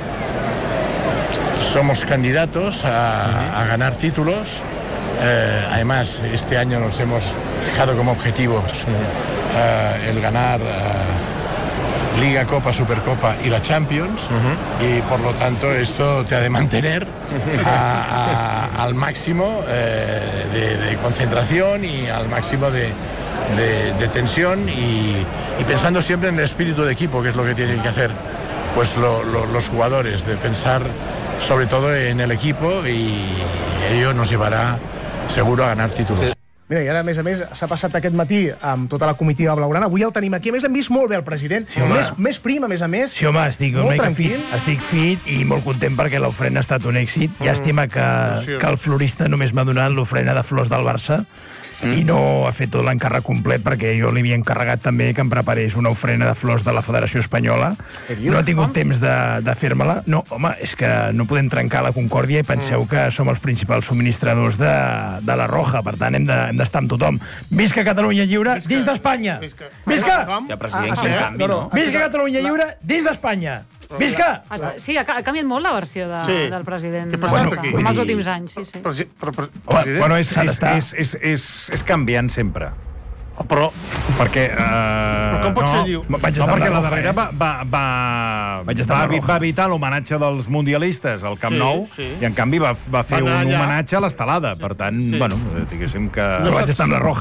somos candidatos a, a ganar títulos. Eh, además, este año nos hemos fijado como objetivos eh, el ganar eh, Liga, Copa, Supercopa y la Champions, uh-huh. y por lo tanto esto te ha de mantener a, a, al máximo eh, de, de concentración y al máximo de, de, de tensión y, y pensando siempre en el espíritu de equipo, que es lo que tienen que hacer pues lo, lo, los jugadores, de pensar sobre todo en el equipo, y ello nos llevará seguro a ganar títulos. Sí. Mira, i ara, a més a més, s'ha passat aquest matí amb tota la comitiva blaugrana. Avui el tenim aquí. A més, hem vist molt bé el president. Sí, més, més prim, a més a més. Sí, home, estic una mica fit, estic fit i molt content perquè l'ofrena ha estat un èxit. Mm. Llàstima que, que el florista només m'ha donat l'ofrena de flors del Barça mm. i no ha fet tot l'encàrrec complet, perquè jo li havia encarregat també que em preparés una ofrena de flors de la Federació Espanyola. No ha tingut temps de, de fer-me-la. No, home, és que no podem trencar la concòrdia i penseu mm. que som els principals subministradors de, de la Roja. Per tant, hem de, hem d'estar amb tothom. Visca Catalunya Lliure Visca. Dins d'Espanya! Visca! Visca! Ja, president, quin canvi, no? Visca Catalunya Lliure dins d'Espanya! Visca! Sí, ha canviat molt la versió de, sí. del president. Què passa bueno, aquí? En els últims anys, sí, sí. Presi pre pre president? Bueno, és, és, és, és, és, és canviant sempre. Però, perquè... Uh, però com pot no, ser, diu? Vaig no, perquè la darrera va, va, va, va, va evitar l'homenatge dels mundialistes al Camp sí, Nou, sí. i en canvi va, va fer va un allà. homenatge a l'Estelada. Per tant, sí. bueno, diguéssim que... No vaig estar amb la Roja.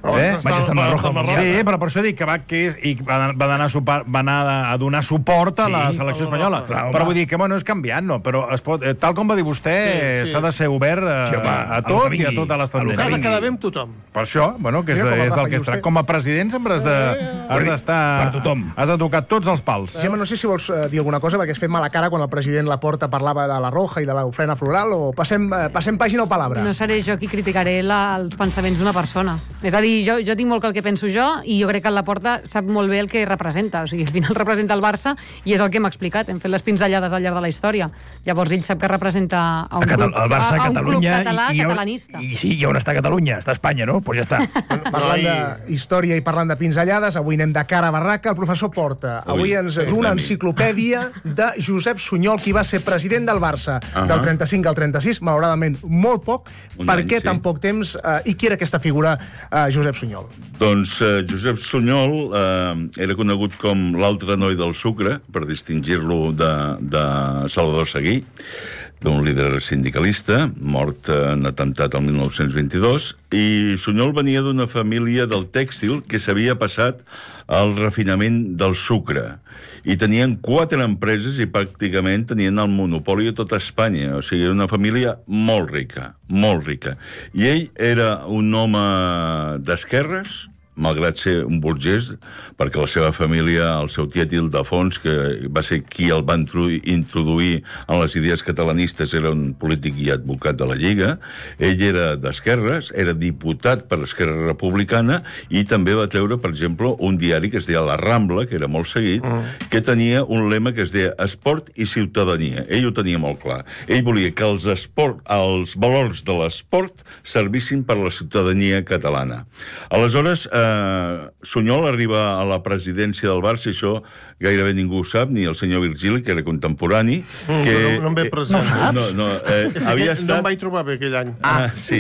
Eh? Vaig estar a Marroja. Sí, però per això dic que va, que és, i va, va, anar, supar, va anar a donar suport a la Sí, selecció espanyola. clar, home. Però vull dir que, bueno, és canviant, no? Però es pot, eh, tal com va dir vostè, Sí, sí. s'ha de ser obert a, Sí, home, a a lo tot que i a vingui. totes les S'ha de tendències. quedar bé amb tothom. Per això, bueno, que és, Mira com el és del Rafa que es Juste. tracta. Com a president sempre has de, has d'estar... Per tothom. Has de tocar tots els pals. Gemma, no sé si vols eh, dir alguna cosa, perquè has fet mala cara quan el president Laporta parlava de la Roja i de l'ofrena floral, o passem, eh, passem pàgina o palabra? No seré jo qui criticaré la, els pensaments d'una persona. És a dir, jo, jo tinc molt que el que penso jo i jo crec que el Laporta sap molt bé el que representa. O sigui, al final representa el Barça i és el que hem explicat. Hem fet les pinzellades al llarg de la història. Llavors ell sap que representa a un, A Catal club, el Barça, a, a un club Catalunya català i, i, on, catalanista. i sí, i on està Catalunya? Està a Espanya, no? Doncs pues ja està. Parlant d'història i parlant de pinzellades, avui anem de cara a barraca. El professor Porta avui Ui, ens sí, du una Dani. enciclopèdia de Josep Sunyol, qui va ser president del Barça Ahà. del trenta-cinc al trenta-sis, malauradament molt poc. Un Per any, què sí. tan poc temps eh, i qui era aquesta figura, eh, Josep Sunyol? Doncs eh, Josep Sunyol eh, era conegut com l'altre noi del sucre, per distingir-lo de, de Salvador Seguí, d'un líder sindicalista, mort en atemptat el mil nou-cents vint-i-dos, i Sunyol venia d'una família del tèxtil que s'havia passat al refinament del sucre. I tenien quatre empreses i pràcticament tenien el monopoli de tota Espanya. O sigui, era una família molt rica, molt rica. I ell era un home d'esquerres, malgrat ser un burgès, perquè la seva família, el seu tiet Ildefons, que va ser qui el va introduir en les idees catalanistes, era un polític i advocat de la Lliga. Ell era d'esquerres, era diputat per Esquerra Republicana i també va treure, per exemple, un diari que es deia La Rambla, que era molt seguit, mm. que tenia un lema que es deia Esport i Ciutadania. Ell ho tenia molt clar. Ell volia que els, esport, els valors de l'esport servissin per a la ciutadania catalana. Aleshores, eh, Sunyol arriba a la presidència del Barça, i això gairebé ningú ho sap, ni el senyor Virgili, que era contemporani. Mm, que, no, no em ve present. No saps? No, no, eh, És havia que estat... no em vaig trobar bé aquell any. Ah, sí.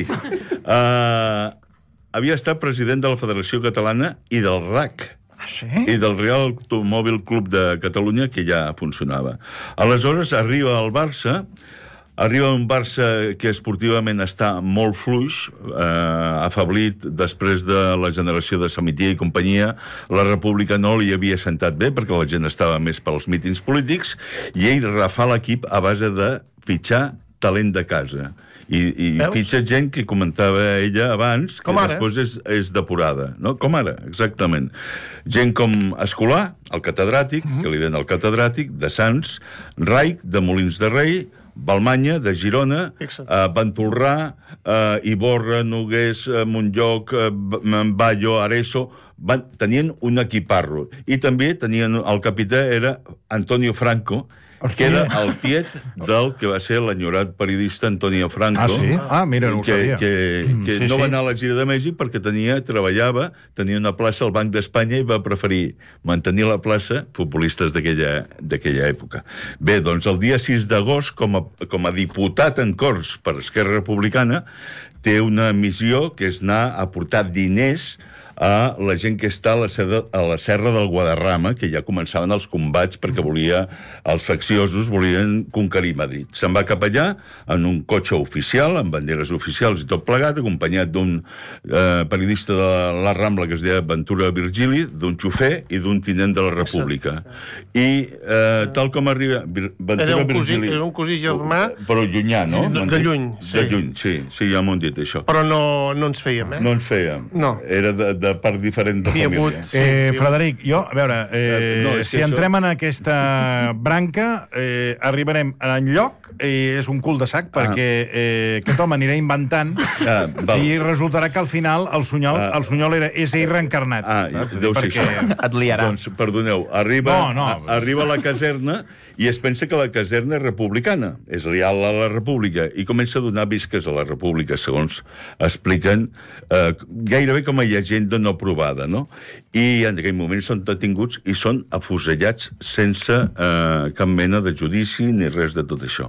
Uh, havia estat president de la Federació Catalana i del R A C. Ah, sí? I del Real Automòbil Club de Catalunya, que ja funcionava. Aleshores, arriba al Barça, arriba un Barça que esportivament està molt fluix, eh, afablit després de la generació de Samitier i companyia. La República no li havia sentat bé perquè la gent estava més pels mítings polítics, i ell refà l'equip a base de fitxar talent de casa. I, i fitxa gent que comentava ella abans, que com ara. després és, és depurada, no? Com ara, exactament. Gent com Escolà, el catedràtic, mm-hmm. que li den el catedràtic, de Sants, Raik, de Molins de Rei, Balmanya, de Girona, eh, Ventolrà, eh, Iborra, Nogués, eh, Montllòc, eh, Ballo, Areso, van, tenien un equiparro. I també tenien, el capità era Antonio Franco, que era el tiet del que va ser l'enyorat periodista Antonio Franco. Ah, sí? Ah, mira, no ho que, sabia. Que, que Sí, no sí. va anar a la gira de Mèxic perquè tenia, treballava, tenia una plaça al Banc d'Espanya i va preferir mantenir la plaça, futbolistes d'aquella d'aquella època. Bé, doncs el dia sis d'agost, com, a, com a diputat en Corts per Esquerra Republicana, té una missió que és anar a portar diners a la gent que està a la, serra, a la serra del Guadarrama, que ja començaven els combats perquè volia, els facciosos volien conquerir Madrid. Se'n va cap allà en un cotxe oficial, amb banderes oficials i tot plegat, acompanyat d'un eh, periodista de la Rambla que es deia Ventura Virgili, d'un xofer i d'un tinent de la República. I eh, tal com arriba Ventura Era un cosí, Virgili... era un cosí germà... Però llunyà, no? De, de lluny, sí. De lluny, sí, sí, ja m'ho han dit, això. Però no, no ens fèiem, eh? No ens fèiem. No. Era de, de part diferent de Havia família. hagut, sí. Eh, Frederic, jo, a veure, eh, No, és que si això- entrem en aquesta branca, eh, arribarem en lloc, eh, és un cul de sac, perquè eh, aquest home anirà inventant Ah, val. i resultarà que al final el Sunyol, Ah. el Sunyol era, és ell reencarnat. Ah, saps? deu ser Perquè- això. Et liarà. Doncs, perdoneu, arriba, No, no. A, arriba a la caserna i es pensa que la caserna és republicana, és leal a la república, i comença a donar visques a la república, segons expliquen, eh, gairebé com a llegenda no provada, no? I en aquell moment són detinguts i són afusellats sense eh, cap mena de judici ni res de tot això.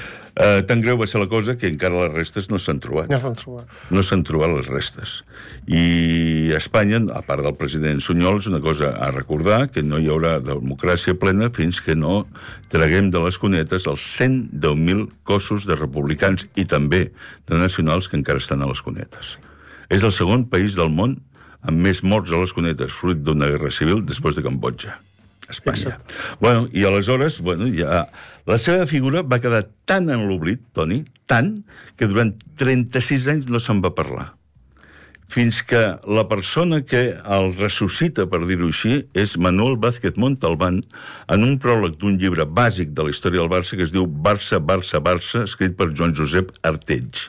Eh, tan greu va ser la cosa que encara les restes no s'han trobat. Ja s'han trobat. No s'han trobat les restes. I a Espanya, a part del president Sunyol, és una cosa a recordar, que no hi haurà democràcia plena fins que no traguem de les cunetes els cent deu mil cossos de republicans i també de nacionals que encara estan a les cunetes. És el segon país del món amb més morts a les cunetes fruit d'una guerra civil després de Cambodja. Espanya. Bueno, i aleshores, bueno, ja... La seva figura va quedar tan en l'oblit, Toni, tant, que durant trenta-sis anys no se'n va parlar. Fins que la persona que el ressuscita, per dir-ho així, és Manuel Vázquez Montalbán, en un pròleg d'un llibre bàsic de la història del Barça que es diu Barça, Barça, Barça, escrit per Joan Josep Artells.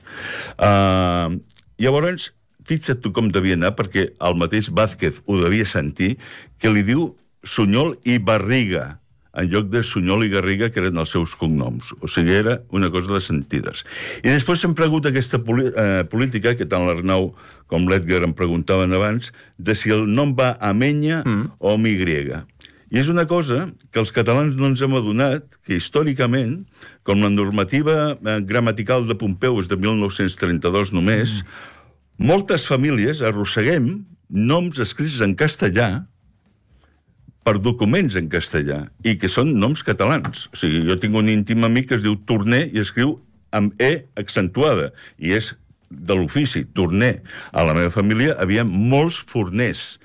Uh, llavors, fixa't tu com devia anar, perquè el mateix Vázquez ho devia sentir, que li diu Sunyol i Barriga, en lloc de Sunyol i Garriga, que eren els seus cognoms. O sigui, era una cosa de sentides. I després sempre ha hagut aquesta eh, política, que tant l'Arnau com l'Edgar em preguntaven abans, de si el nom va amb enya mm. o amb Y. I és una cosa que els catalans no ens hem adonat, que històricament, com la normativa eh, gramatical de Pompeu és de mil nou-cents trenta-dos només, mm. moltes famílies arrosseguem noms escrits en castellà per documents en castellà, i que són noms catalans. O sigui, jo tinc un íntim amic que es diu Torner i escriu amb E accentuada, i és de l'ofici, Torner. A la meva família havia molts forners,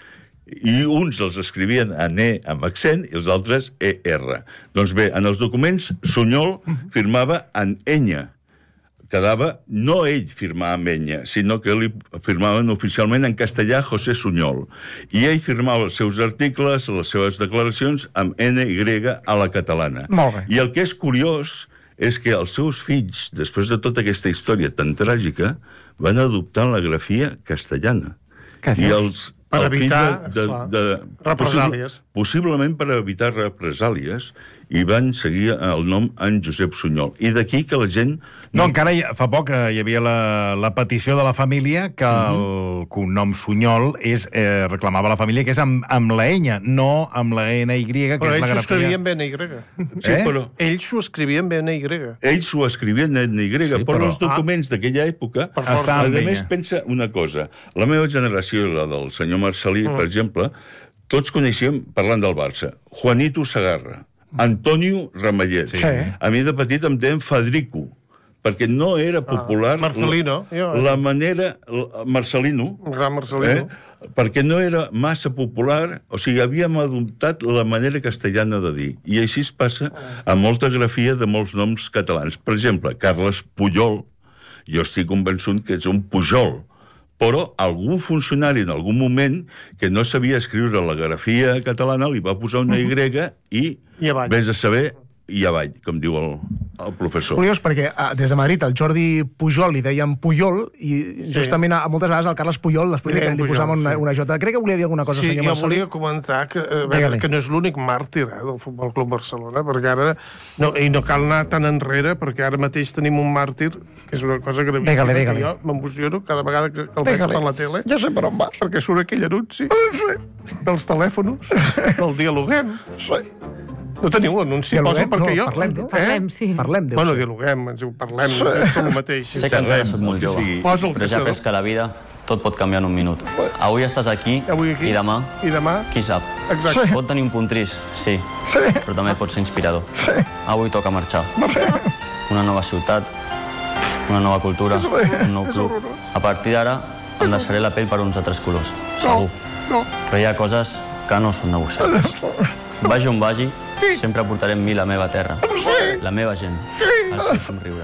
i uns els escrivien en E amb accent i els altres E R. Doncs bé, en els documents, Sunyol firmava en enya. Quedava, no ell firmar amb enya, sinó que li firmaven oficialment en castellà José Sunyol. I ell firmava els seus articles, les seves declaracions, amb ena i grega a la catalana. Molt bé. I el que és curiós és que els seus fills, després de tota aquesta història tan tràgica, van adoptar la grafia castellana. Què dius? I els, per el evitar de, de, de, represàlies. Possible, possiblement per evitar represàlies, i van seguir el nom en Josep Sunyol. I d'aquí que la gent... No, encara hi, fa poc hi havia la, la petició de la família que el cognom Sunyol és, eh, reclamava la família que és amb, amb la enya, no amb la ena i, que però és ells la grafia. Però ells ho escrivien bé en Y. Sí, eh? però... Ells ho escrivien bé en Y. Ells ho escrivien en Y, sí, però, però els documents ah, d'aquella època... A més, pensa una cosa. La meva generació, la del senyor Marcelí, mm. per exemple, tots coneixíem, parlant del Barça, Juanito Segarra, Antonio Ramallet. Sí. A mi de petit em deien Fadrico, perquè no era popular... Ah, Marcelino. La, la manera... Marcelino. Gran Marcelino. Eh? Perquè no era massa popular, o sigui, havíem adoptat la manera castellana de dir. I així es passa a molta grafia de molts noms catalans. Per exemple, Carles Pujol, jo estic convençut que és un Pujol, però algun funcionari en algun moment que no sabia escriure la grafia catalana li va posar una Y i, I vés a saber, i avall, com diu el, el professor. Curiós, perquè a, des de Madrid el Jordi Pujol li deien Pujol i justament a, a moltes vegades al Carles Pujol l'explica que li posaven una, una jota. Crec que volia dir alguna cosa, sí, senyor jo Marcelí. volia comentar que, eh, veure, que no és l'únic màrtir eh, del Futbol Club Barcelona, perquè ara no, i no cal anar tan enrere, perquè ara mateix tenim un màrtir, que és una cosa gravíssima, dígale, dígale. que jo m'emociono cada vegada que, que el veig per la tele. Ja sé per on vas. Perquè surt aquell anunci dels telèfons, del Dialoguem. Sí. No teniu l'anunci? Dialoguem? Perquè No, jo... parlem, no? Parlem, sí. Parlem, deu Bueno, ser. dialoguem, ens diu parlem, sí. És tot el mateix. Sé que encara soc molt jove, Sí. Posa el però ja caçador. ves que la vida tot pot canviar en un minut. Avui estàs aquí, Avui aquí. i demà, I demà? qui sap? Exacte. Pot tenir un punt trist, sí, però també pot ser inspirador. Avui toca marxar. Una nova ciutat, una nova cultura, un nou club. A partir d'ara em deixaré la pell per uns altres colors, segur. No. Però hi ha coses que no són negociables. Vagi on vagi, sempre portaré amb mi la meva terra, la meva gent, el seu somriure.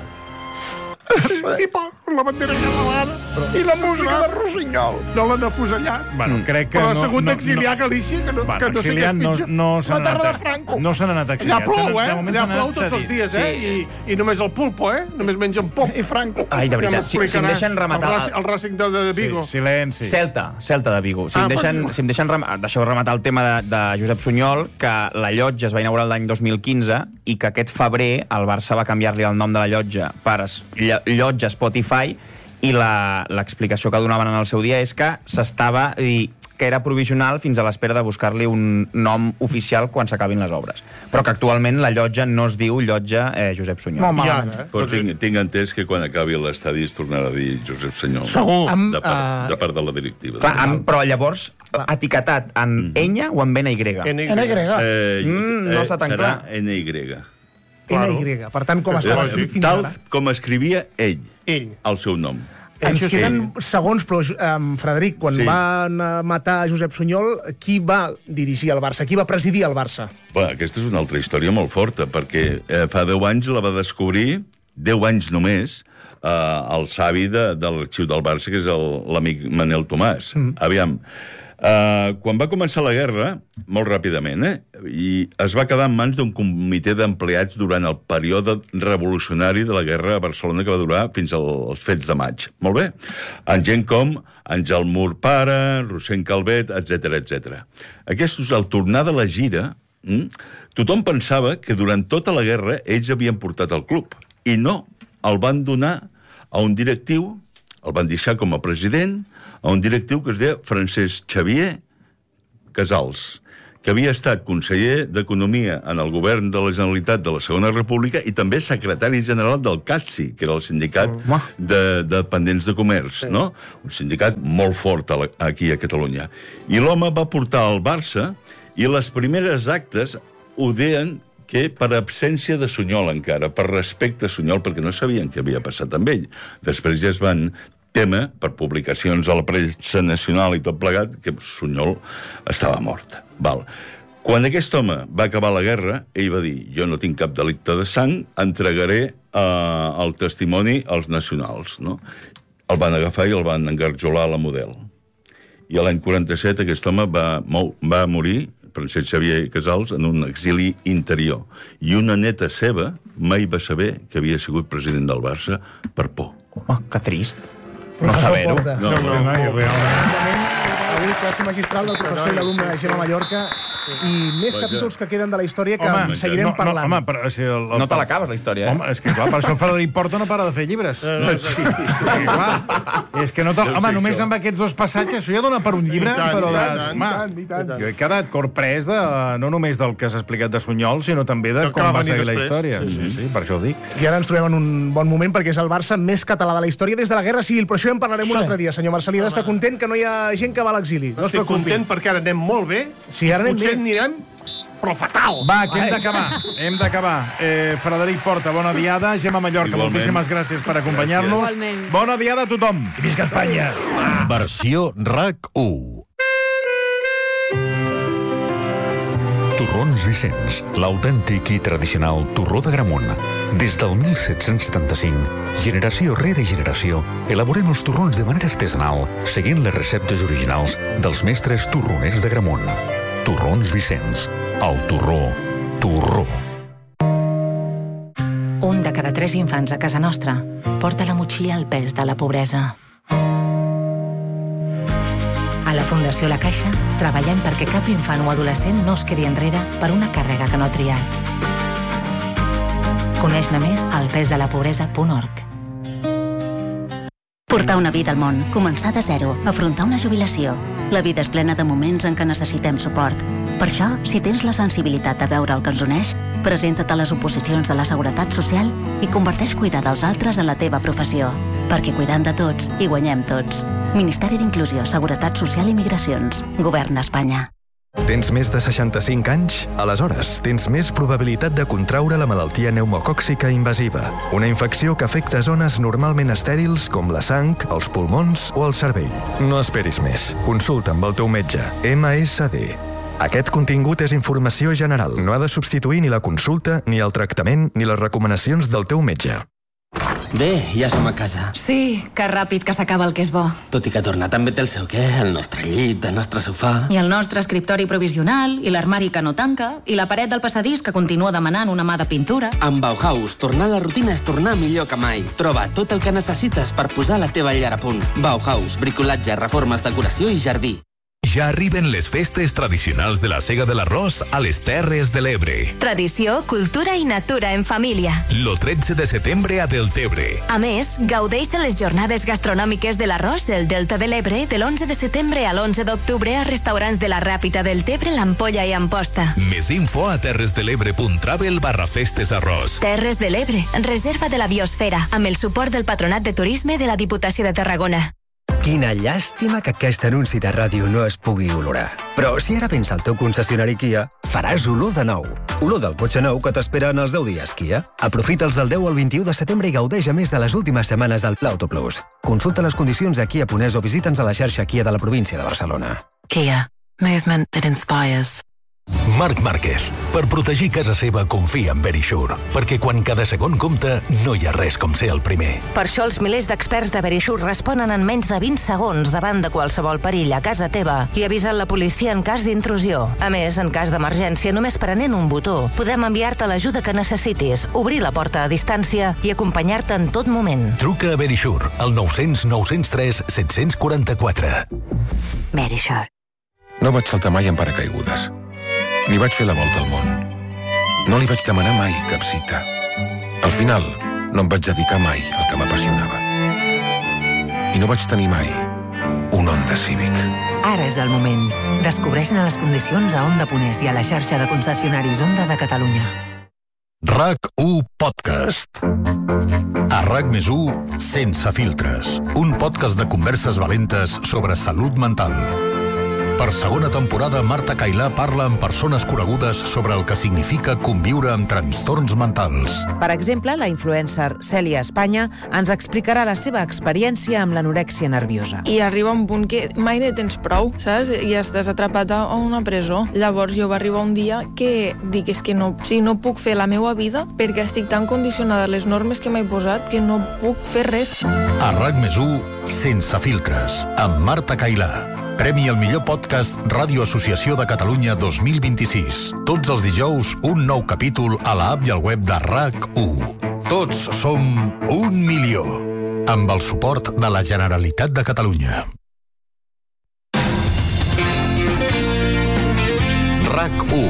I pa, la bandera catalana i la música de Rossinyol. No l'han afusellat. Bueno, crec que però ha no- sigut no- d'exiliar no- Galícia, que no, Bueno, que no sé què és exiliat no- pitjor. no s'han la terra anat a- de Franco. no s'han anat exiliats. Allà plou, S'han- eh? de moment Allà s'han anat plou tots els cedint. dies, eh? I, I només el pulpo, eh? Només mengen pop i Franco. Ai, de Ja veritat, si, si em m'explicaràs. deixen rematar... El, Racing- el Racing de, de Vigo. Sí, silenci. Celta, Celta de Vigo. Si, Ah, em deixen, perdó. si em deixen rem deixeu rematar el tema de, de Josep Sunyol, que la llotja es va inaugurar l'any dos mil quinze i que aquest febrer el Barça va canviar-li el nom de la llotja per es- Ll- llotja Spotify, i la- l'explicació que donaven en el seu dia és que s'estava i que era provisional fins a l'espera de buscar-li un nom oficial quan s'acabin les obres. Però que actualment la llotja no es diu llotja eh, Josep Sunyol. Molt malament. eh? Però tinc, tinc entès que quan acabi l'estadi es tornarà a dir Josep Senyol. Segur. Amb, De part, eh, de part de la directiva. Clar, amb, però llavors, etiquetat en enya o en ena Y? N Y. N Y. Eh, Mm, no està tan serà clar. N Y. N Y. Per tant, com estava escrit fins Tal ara. com escrivia ell, Ell. el seu nom. Ens queden segons, però, um, Frederic, quan Sí. van uh, matar Josep Sunyol, qui va dirigir el Barça? Qui va presidir el Barça? Bé, aquesta és una altra història molt forta, perquè eh, fa deu anys la va descobrir, deu anys només, eh, el savi de, de l'arxiu del Barça, que és el- l'amic Manel Tomàs. Mm. Aviam, eh, quan va començar la guerra, molt ràpidament, eh, i es va quedar en mans d'un comitè d'empleats durant el període revolucionari de la guerra a Barcelona, que va durar fins al- als fets de maig. Molt bé? En gent com Àngel Mur Pare, Rossend Calvet, etcètera, etcètera. Aquestos, al tornar de la gira, mm, tothom pensava que durant tota la guerra ells havien portat el club. I no, el van donar a un directiu, el van deixar com a president, a un directiu que es deia Francesc Xavier Casals, que havia estat conseller d'Economia en el govern de la Generalitat de la Segona República i també secretari general del C A T S I, que era el sindicat de, de dependents de comerç, sí. no? Un sindicat molt fort a la, aquí a Catalunya. I l'home va portar al Barça i les primeres actes ho deien que per absència de Sunyol encara, per respecte a Sunyol, perquè no sabien què havia passat amb ell. Després ja es van tema, per publicacions a la premsa nacional i tot plegat, que Sunyol estava mort. Val. Quan aquest home va acabar la guerra, ell va dir, jo no tinc cap delicte de sang, entregaré eh, el testimoni als nacionals. No? El van agafar i el van engarjolar a la Model. I a l'any quaranta-set aquest home va, va morir, Francesc Xavier Casals, en un exili interior. I una neta seva mai va saber que havia sigut president del Barça per por. Home, que trist. No saber-ho. No, no, no, no, Realment, avui classe magistral del professor i l'alumne de Gemma Mallorca i més Vaja. capítols que queden de la història que Home, seguirem no, no, parlant. home, però, si el, el, No te l'acabes, la història, eh? Home, és que clar, per això el Frederic Porta no para de fer llibres. no, sí. Sí, clar. És que no te, home, només amb aquests dos passatges, això ja dona per un llibre, I tant, però i de, tant, i home, tant, i tant. jo he quedat corprès de, no només del que s'ha explicat de Sunyol, sinó també de Del que com va va venir seguir la després. història. Sí, sí, sí, per això ho dic. I ara ens trobem en un bon moment perquè és el Barça més català de la història des de la Guerra Civil, però això ja en parlarem un altre dia, senyor Marcelí. Ha d'estar content que no hi ha gent que va a l'exili. No es Estic preocupi. content perquè ara anem molt bé. Sí, ara anem Potser bé. anirem, però fatal. Va, que hem d'acabar. Hem d'acabar. Eh, Frederic Porta, bona diada. Gemma Mallorca, Igualment. moltíssimes gràcies per acompanyar-nos. Igualment. Bona diada a tothom. I visca Espanya! Versió RAC u. Torrons Vicenç, l'autèntic i tradicional torró de Gramunt. Des del mil set-cents setanta-cinc, generació rere generació, elaborem els torrons de manera artesanal, seguint les receptes originals dels mestres torroners de Gramunt. Torrons Vicenç, el torró, torró. Un de cada tres infants a casa nostra porta a la motxilla el pes de la pobresa. A la Fundació La Caixa treballem perquè cap infant o adolescent no es quedi enrere per una càrrega que no ha triat. Coneix-ne més al pesdelapobresa punt org. Portar una vida al món, començar de zero, afrontar una jubilació. La vida és plena de moments en què necessitem suport. Per això, si tens la sensibilitat de veure el que ens uneix, presenta't a les oposicions de la Seguretat Social i converteix cuidar dels altres en la teva professió. Perquè cuidant de tots, hi guanyem tots. Ministeri d'Inclusió, Seguretat Social i Migracions. Govern d'Espanya. Tens més de seixanta-cinc anys? Aleshores, tens més probabilitat de contraure la malaltia pneumocòxica invasiva, una infecció que afecta zones normalment estèrils com la sang, els pulmons o el cervell. No esperis més. Consulta amb el teu metge. ema essa de. Aquest contingut és informació general. No ha de substituir ni la consulta, ni el tractament, ni les recomanacions del teu metge. Bé, ja som a casa. Sí, que ràpid que s'acaba el que és bo. Tot i que tornar també té el seu què, el nostre llit, el nostre sofà... I el nostre escriptori provisional, i l'armari que no tanca, i la paret del passadís que continua demanant una mà de pintura. Amb Bauhaus, tornar a la rutina és tornar millor que mai. Troba tot el que necessites per posar la teva llar a punt. Bauhaus, bricolatge, reformes, decoració i jardí. Ja arriben les festes tradicionals de la Sega de l'Arròs a les Terres de l'Ebre. Tradició, cultura i natura en família. Lo tretze de setembre a Deltebre. A més, gaudeix de les jornades gastronòmiques de l'arròs del Delta de l'Ebre de l'onze de setembre a l'onze d'octubre a restaurants de la Ràpita del Tebre, l'Ampolla i Amposta. Més info a terresdelebre.travel barra festes arròs. Terres de l'Ebre, reserva de la biosfera, amb el suport del Patronat de Turisme de la Diputació de Tarragona. Quina llàstima que aquest anunci de ràdio no es pugui olorar. Però si ara vens al teu concessionari Kia, faràs olor de nou. Olor del cotxe nou que t'espera en els deu dies Kia. Aprofita'ls del deu al vint-i-u de setembre i gaudeix a més de les últimes setmanes del Pla Auto Plus. Consulta les condicions a Kia Punès o visita'ns a la xarxa Kia de la província de Barcelona. Kia. Movement that inspires. Marc Márquez. Per protegir casa seva, confia en Verisure. Perquè quan cada segon compta, no hi ha res com ser el primer. Per això els milers d'experts de Verisure responen en menys de vint segons davant de qualsevol perill a casa teva i avisen la policia en cas d'intrusió. A més, en cas d'emergència, només prenent un botó, podem enviar-te l'ajuda que necessitis, obrir la porta a distància i acompanyar-te en tot moment. Truca a Verisure al nou cents nou cents tres set cents quaranta-quatre. Verisure. No vaig saltar mai en paracaigudes. Ni vaig fer la volta al món. No li vaig demanar mai cap cita. Al final, no em vaig dedicar mai al que m'apassionava. I no vaig tenir mai un Honda Civic. Ara és el moment. Descobreix-ne les condicions a Honda Punès i a la xarxa de concessionaris Honda de Catalunya. RAC u Podcast. A RAC més u, Sense filtres. Un podcast de converses valentes sobre salut mental. Per segona temporada, Marta Cailà parla amb persones conegudes sobre el que significa conviure amb trastorns mentals. Per exemple, la influencer Cèlia Espanya ens explicarà la seva experiència amb l'anorèxia nerviosa. I arriba un punt que mai ne tens prou, saps? I estàs atrapat a una presó. Llavors jo va arribar un dia que dic, és que no, sí, no puc fer la meva vida perquè estic tan condicionada a les normes que m'he posat que no puc fer res. A RAC més u, Sense filtres, amb Marta Cailà. Premi al millor podcast Ràdio Associació de Catalunya dos mil vint-i-sis. Tots els dijous, un nou capítol a l'app i al web de RAC u. Tots som un milió. Amb el suport de la Generalitat de Catalunya. RAC u.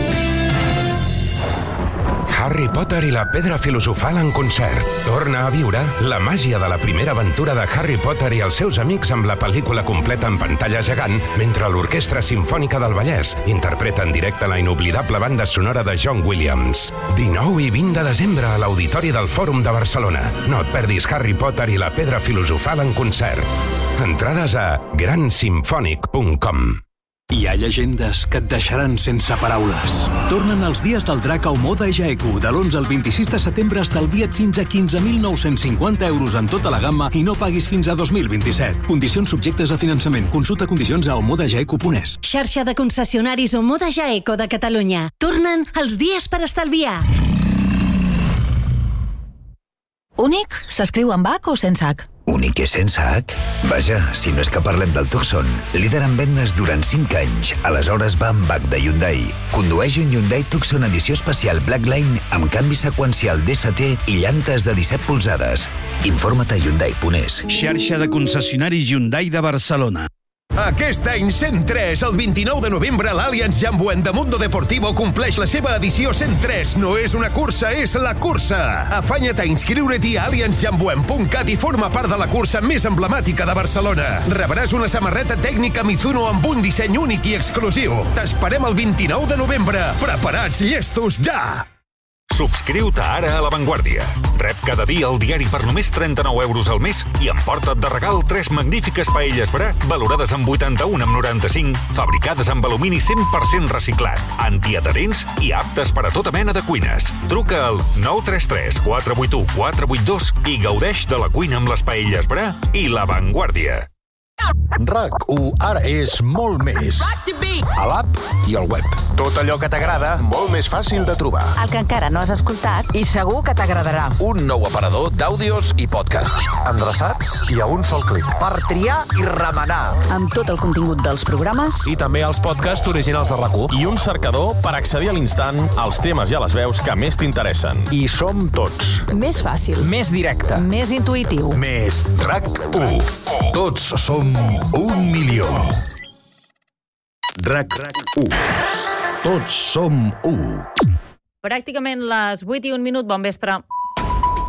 Harry Potter i la Pedra Filosofal en concert. Torna a viure la màgia de la primera aventura de Harry Potter i els seus amics amb la pel·lícula completa en pantalla gegant mentre l'Orquestra Simfònica del Vallès interpreta en directe la inoblidable banda sonora de John Williams. dinou i vint de desembre a l'Auditori del Fòrum de Barcelona. No et perdis Harry Potter i la Pedra Filosofal en concert. Entrades a gran simfònic punt com. Hi ha llegendes que et deixaran sense paraules. Tornen els dies del drac a Omoda Jaeku. De l'onze al vint-i-sis de setembre estalvia't fins a quinze mil nou-cents cinquanta euros en tota la gamma i no paguis fins a dos mil vint-i-set. Condicions subjectes a finançament. Consulta condicions a omoda jaeku punt es. Xarxa de concessionaris Omoda Jaeku de Catalunya. Tornen els dies per estalviar. Únic s'escriu amb H o sense H? Únic és sense H? Vaja, si no és que parlem del Tucson, líder en vendes durant cinc anys. Aleshores va amb H de Hyundai. Condueix un Hyundai Tucson edició especial Blackline amb canvi seqüencial D S T i llantes de disset polzades. Informa't a hyundai punt es. Xarxa de concessionaris Hyundai de Barcelona. Aquest any cent tres, el vint-i-nou de novembre, l'Allianz Jambuent de Mundo Deportivo compleix la seva edició cent tres. No és una cursa, és la cursa. Afanya't a inscriure-t'hi a allianz jambuent punt cat i forma part de la cursa més emblemàtica de Barcelona. Rebràs una samarreta tècnica Mizuno amb un disseny únic i exclusiu. T'esperem el vint-i-nou de novembre. Preparats, llestos, ja! Subscriu-te ara a La Vanguardia. Rep cada dia el diari per només trenta-nou euros al mes i emporta't de regal tres magnífiques paelles Bra valorades amb vuitanta-un coma noranta-cinc, fabricades amb alumini cent per cent reciclat, antiadherents i aptes per a tota mena de cuines. Truca al nou tres tres quatre vuit u quatre vuit dos i gaudeix de la cuina amb les paelles Bra i La Vanguardia. RAC u ara és molt més. A l'app i al web. Tot allò que t'agrada, molt més fàcil de trobar. El que encara no has escoltat i segur que t'agradarà. Un nou aparador d'àudios i podcast. Endreçats i a un sol clic. Per triar i remenar. Amb tot el contingut dels programes. I també els podcasts originals de RAC u. I un cercador per accedir a l'instant als temes i a les veus que més t'interessen. I som tots. Més fàcil. Més directe. Més intuïtiu. Més RAC u. Tots som un milió. RAC u. Tots som u. Pràcticament les vuit i un minut. Bon vespre.